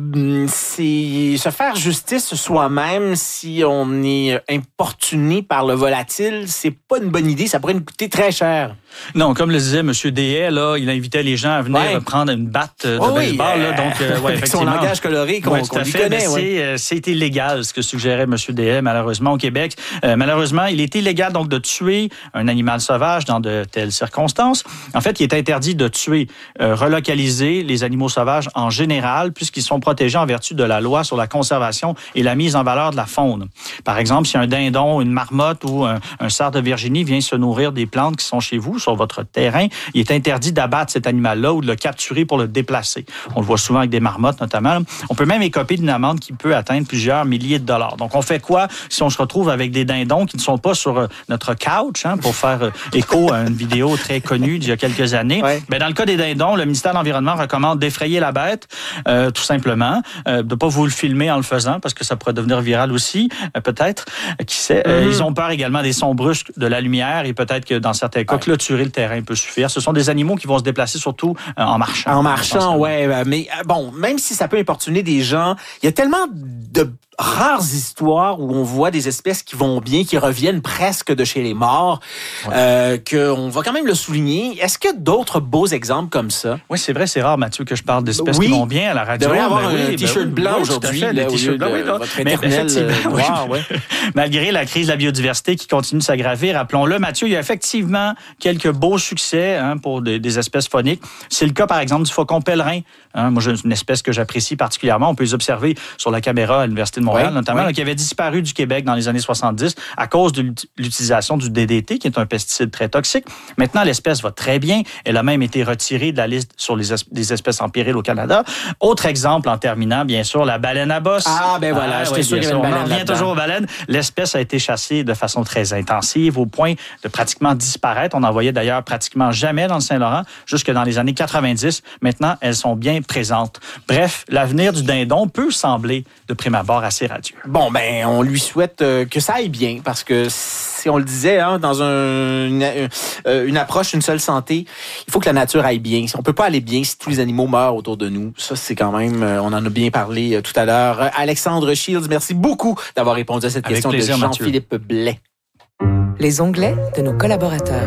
c'est se faire justice soi-même si on est importuné par le volatile, c'est pas une bonne idée. Ça pourrait nous coûter très cher. Non, comme le disait M. Dehaye, là, il invitait les gens à venir ouais. prendre une batte de oh baseball. Oui, là, donc, euh, ouais, avec son langage coloré qu'on, ouais, qu'on lui connaît. Ouais. C'est, euh, c'est illégal, ce que suggérait M. Dehaye, malheureusement, au Québec. Euh, malheureusement, il est illégal donc de tuer un animal sauvage dans de telles circonstances. En fait, il est interdit de tuer, euh, relocaliser les animaux sauvages en général, puisqu'ils sont protégés en vertu de la loi sur la conservation et la mise en valeur de la faune. Par exemple, si un dindon, une marmotte ou un, un cerf de Virginie vient se nourrir des plantes qui sont chez vous, sur votre terrain, il est interdit d'abattre cet animal-là ou de le capturer pour le déplacer. On le voit souvent avec des marmottes, notamment. On peut même écoper d'une amende qui peut atteindre plusieurs milliers de dollars. Donc, on fait quoi si on se retrouve avec des dindons qui ne sont pas sur notre couch, hein, pour faire écho à une vidéo très connue d'il y a quelques années? Ouais. Ben, dans le cas des dindons, le ministère de l'Environnement recommande d'effrayer la bête, euh, tout simplement, euh, de ne pas vous le filmer en le faisant, parce que ça pourrait devenir viral aussi, euh, peut-être. Euh, qui sait? Euh, mm-hmm. Ils ont peur également des sons brusques, de la lumière, et peut-être que dans certains cas, ouais. clôturer le terrain peut suffire. Ce sont des animaux qui vont se déplacer surtout euh, en marchant. En marchant, ouais. Mais bon, même si ça peut importuner des gens, il y a tellement de rares histoires où on voit des espèces qui vont bien, qui reviennent presque de chez les morts, ouais. euh, qu'on va quand même le souligner. Est-ce qu'il y a d'autres beaux exemples comme ça? Oui, c'est vrai, c'est rare, Mathieu, que je parle d'espèces oui. qui vont bien à la radio. Il devrait avoir ben un oui, t-shirt ben blanc oui, aujourd'hui. Fait, là, t-shirt blanc, oui, votre éternel noir, ouais. Malgré la crise de la biodiversité qui continue de s'aggraver, rappelons-le, Mathieu, il y a effectivement quelques beaux succès hein, pour des, des espèces fauniques. C'est le cas, par exemple, du faucon pèlerin. Hein, moi, j'ai une espèce que j'apprécie particulièrement. On peut les observer sur la caméra à l'Université de Montréal, ouais, notamment, ouais. Là, qui avait disparu du Québec dans les années soixante-dix à cause de l'utilisation du D D T, qui est un pesticide très toxique. Maintenant, l'espèce va très bien. Elle a même été retirée de la liste sur les es- des espèces en péril au Canada. Autre exemple, en terminant, bien sûr, la baleine à bosse. Ah, ben voilà, ah, j'étais ouais, sûr qu'il y avait une baleine là-dedans. On revient toujours aux baleines. L'espèce a été chassée de façon très intensive, au point de pratiquement disparaître. On n'en voyait d'ailleurs pratiquement jamais dans le Saint-Laurent, jusque dans les années quatre-vingt-dix. Maintenant, elles sont bien présentes. Bref, l'avenir du dindon peut sembler, de prime abord, assez radieux. Bon, ben, on lui souhaite euh, que ça aille bien, parce que si on le disait, hein, dans un, une, euh, une approche, une seule santé, il faut que la nature aille bien. On peut pas aller bien si tous les animaux meurent autour de nous. Ça, c'est quand même, euh, on en a bien parlé euh, tout à l'heure. Euh, Alexandre Shields, merci beaucoup d'avoir répondu à cette Avec question plaisir, de Jean-Philippe Blais. Les onglets de nos collaborateurs.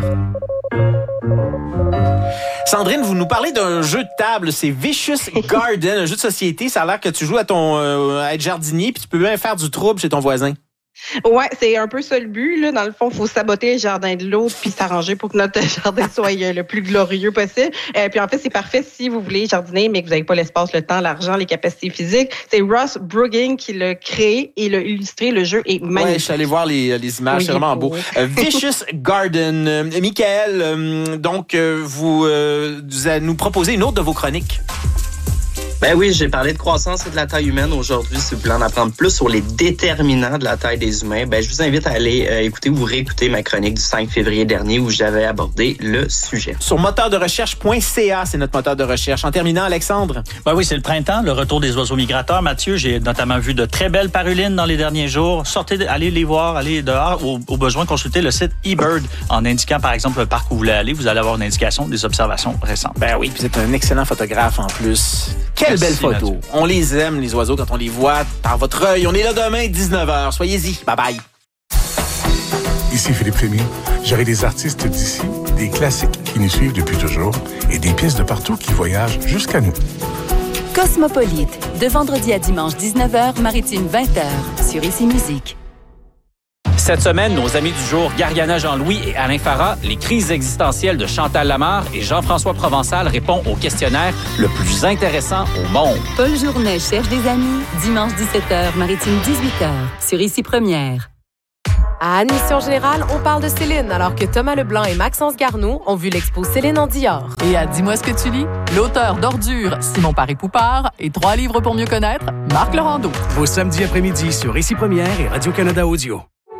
Sandrine, vous nous parlez d'un jeu de table, c'est Vicious Garden, un jeu de société. Ça a l'air que tu joues à ton euh, à être jardinier, puis tu peux même faire du trouble chez ton voisin. Ouais, c'est un peu ça le but. Là. Dans le fond, il faut saboter le jardin de l'autre puis s'arranger pour que notre jardin soit le plus glorieux possible. Euh, puis en fait, c'est parfait si vous voulez jardiner, mais que vous n'avez pas l'espace, le temps, l'argent, les capacités physiques. C'est Ross Brugging qui l'a créé et l'a illustré. Le jeu est magnifique. Ouais, je suis allé voir les, les images, oui, c'est vraiment beau. Euh, Vicious Garden. Euh, Michael, euh, donc, euh, vous, euh, vous nous proposez une autre de vos chroniques. Ben oui, j'ai parlé de croissance et de la taille humaine aujourd'hui. Si vous voulez en apprendre plus sur les déterminants de la taille des humains, ben je vous invite à aller euh, écouter ou réécouter ma chronique du cinq février dernier où j'avais abordé le sujet. Sur moteur de recherche point c a, c'est notre moteur de recherche. En terminant, Alexandre? Ben oui, c'est le printemps, le retour des oiseaux migrateurs. Mathieu, j'ai notamment vu de très belles parulines dans les derniers jours. Sortez, allez les voir, allez dehors. Au, au besoin, consultez le site eBird en indiquant, par exemple, le parc où vous voulez aller. Vous allez avoir une indication des observations récentes. Ben oui, vous êtes un excellent photographe en plus. Quelle belle photo. Mathieu. On les aime, les oiseaux, quand on les voit par votre œil. On est là demain, dix-neuf heures. Soyez-y. Bye-bye. Ici Philippe Rémy. J'aurai des artistes d'ici, des classiques qui nous suivent depuis toujours et des pièces de partout qui voyagent jusqu'à nous. Cosmopolite, de vendredi à dimanche, dix-neuf heures, maritime vingt heures, sur Ici Musique. Cette semaine, nos amis du jour, Gariana Jean-Louis et Alain Farah, les crises existentielles de Chantal Lamarre et Jean-François Provençal répondent au questionnaire le plus intéressant au monde. Paul Journet cherche des amis, dimanche dix-sept heures, maritime dix-huit heures, sur Ici Première. À Admission Générale, on parle de Céline, alors que Thomas Leblanc et Maxence Garneau ont vu l'expo Céline en Dior. Et à Dis-moi ce que tu lis, l'auteur d'Ordures, Simon Paré-Poupard, et Trois livres pour mieux connaître, Marc Laurando. Au samedi après-midi sur Ici Première et Radio-Canada Audio.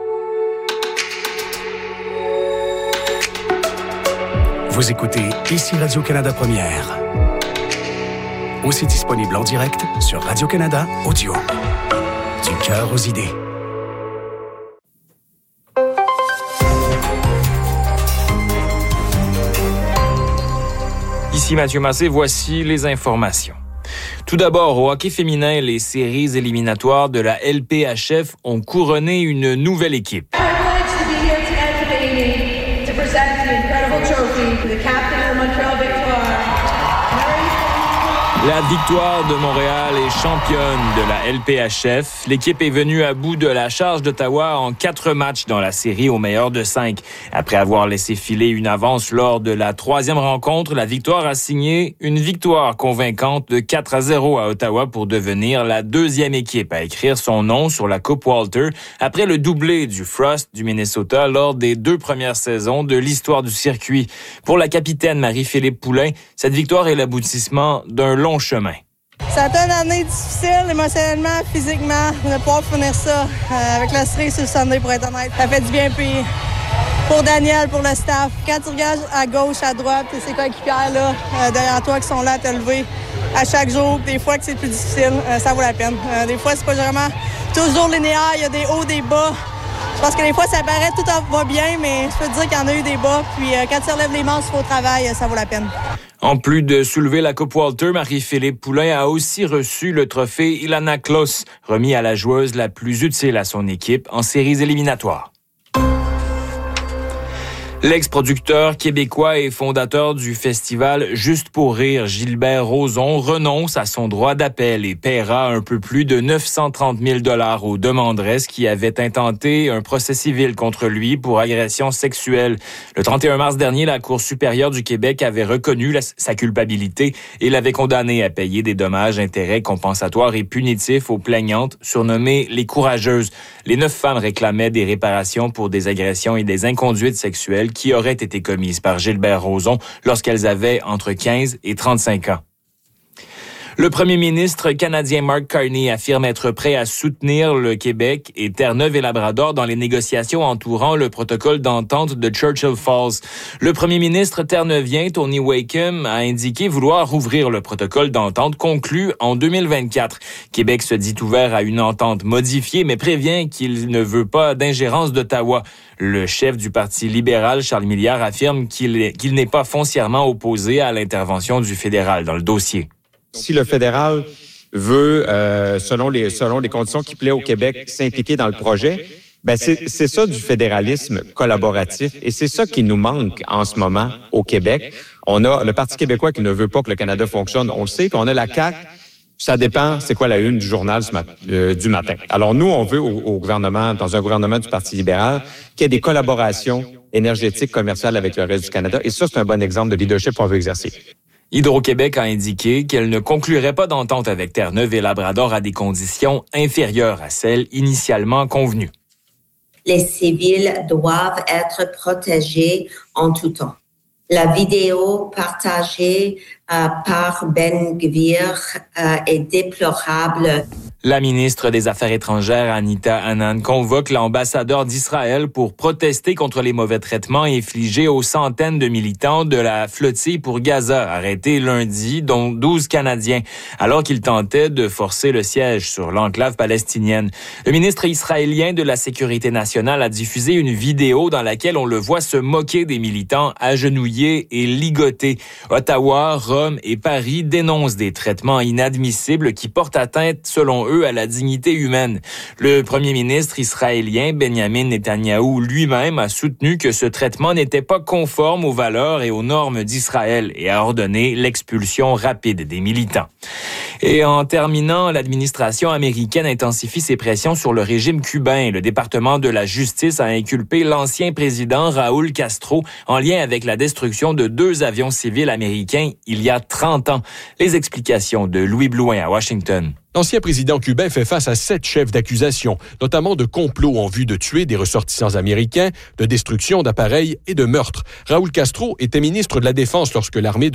Vous écoutez Ici Radio-Canada Première. Aussi disponible en direct sur Radio-Canada Audio. Du cœur aux idées. Ici Mathieu Massé, voici les informations. Tout d'abord, au hockey féminin, les séries éliminatoires de la L P H F ont couronné une nouvelle équipe. La Victoire de Montréal est championne de la L P H F. L'équipe est venue à bout de la charge d'Ottawa en quatre matchs dans la série au meilleur de cinq. Après avoir laissé filer une avance lors de la troisième rencontre, la Victoire a signé une victoire convaincante de quatre à zéro à Ottawa pour devenir la deuxième équipe à écrire son nom sur la Coupe Walter après le doublé du Frost du Minnesota lors des deux premières saisons de l'histoire du circuit. Pour la capitaine Marie-Philippe Poulain, cette victoire est l'aboutissement d'un long chemin. Ça a été une année difficile, émotionnellement, physiquement, de pouvoir finir ça euh, avec la cerise sur le Sunday, pour être honnête. Ça fait du bien, puis pour Daniel, pour le staff. Quand tu regardes à gauche, à droite, ces coéquipières là, euh, derrière toi qui sont là à te lever à chaque jour, des fois que c'est plus difficile, euh, ça vaut la peine. Euh, des fois, c'est pas vraiment toujours linéaire, il y a des hauts, des bas. Je pense que des fois, ça paraît tout va bien, mais je peux te dire qu'il y en a eu des bas. Puis euh, quand tu relèves les manches au travail, ça vaut la peine. En plus de soulever la Coupe Walter, Marie-Philippe Poulain a aussi reçu le trophée Ilana Kloss, remis à la joueuse la plus utile à son équipe en séries éliminatoires. L'ex-producteur québécois et fondateur du festival Juste pour rire, Gilbert Rozon, renonce à son droit d'appel et paiera un peu plus de neuf cent trente mille dollars aux demanderesses qui avaient intenté un procès civil contre lui pour agression sexuelle. Le trente et un mars dernier, la Cour supérieure du Québec avait reconnu la, sa culpabilité et l'avait condamné à payer des dommages, intérêts compensatoires et punitifs aux plaignantes surnommées les courageuses. Les neuf femmes réclamaient des réparations pour des agressions et des inconduites sexuelles qui auraient été commises par Gilbert Rozon lorsqu'elles avaient entre quinze et trente-cinq ans. Le premier ministre canadien Mark Carney affirme être prêt à soutenir le Québec et Terre-Neuve et Labrador dans les négociations entourant le protocole d'entente de Churchill Falls. Le premier ministre terre-neuvien Tony Wakeham a indiqué vouloir rouvrir le protocole d'entente conclu en deux mille vingt-quatre. Québec se dit ouvert à une entente modifiée, mais prévient qu'il ne veut pas d'ingérence d'Ottawa. Le chef du Parti libéral, Charles Milliard, affirme qu'il est, qu'il n'est pas foncièrement opposé à l'intervention du fédéral dans le dossier. Si le fédéral veut, euh, selon les selon les conditions qui plaît au Québec, s'impliquer dans le projet, ben c'est c'est ça du fédéralisme collaboratif et c'est ça qui nous manque en ce moment au Québec. On a le Parti québécois qui ne veut pas que le Canada fonctionne, on le sait, puis on a la C A Q Ça dépend, c'est quoi la une du journal ce mat- euh, du matin. Alors nous, on veut au, au gouvernement, dans un gouvernement du Parti libéral, qu'il y ait des collaborations énergétiques, commerciales avec le reste du Canada. Et ça, c'est un bon exemple de leadership qu'on veut exercer. Hydro-Québec a indiqué qu'elle ne conclurait pas d'entente avec Terre-Neuve et Labrador à des conditions inférieures à celles initialement convenues. Les civils doivent être protégés en tout temps. La vidéo partagée euh, par Ben Gvir euh, est déplorable. La ministre des Affaires étrangères, Anita Anand, convoque l'ambassadeur d'Israël pour protester contre les mauvais traitements infligés aux centaines de militants de la flottille pour Gaza, arrêtés lundi, dont douze Canadiens, alors qu'ils tentaient de forcer le siège sur l'enclave palestinienne. Le ministre israélien de la Sécurité nationale a diffusé une vidéo dans laquelle on le voit se moquer des militants agenouillés et ligotés. Ottawa, Rome et Paris dénoncent des traitements inadmissibles qui portent atteinte, selon eux, à la dignité humaine. Le premier ministre israélien, Benjamin Netanyahou, lui-même a soutenu que ce traitement n'était pas conforme aux valeurs et aux normes d'Israël et a ordonné l'expulsion rapide des militants. Et en terminant, l'administration américaine intensifie ses pressions sur le régime cubain. Le département de la justice a inculpé l'ancien président Raúl Castro en lien avec la destruction de deux avions civils américains il y a trente ans. Les explications de Louis Blouin à Washington. L'ancien président cubain fait face à sept chefs d'accusation, notamment de complot en vue de tuer des ressortissants américains, de destruction d'appareils et de meurtre. Raúl Castro était ministre de la Défense lorsque l'armée de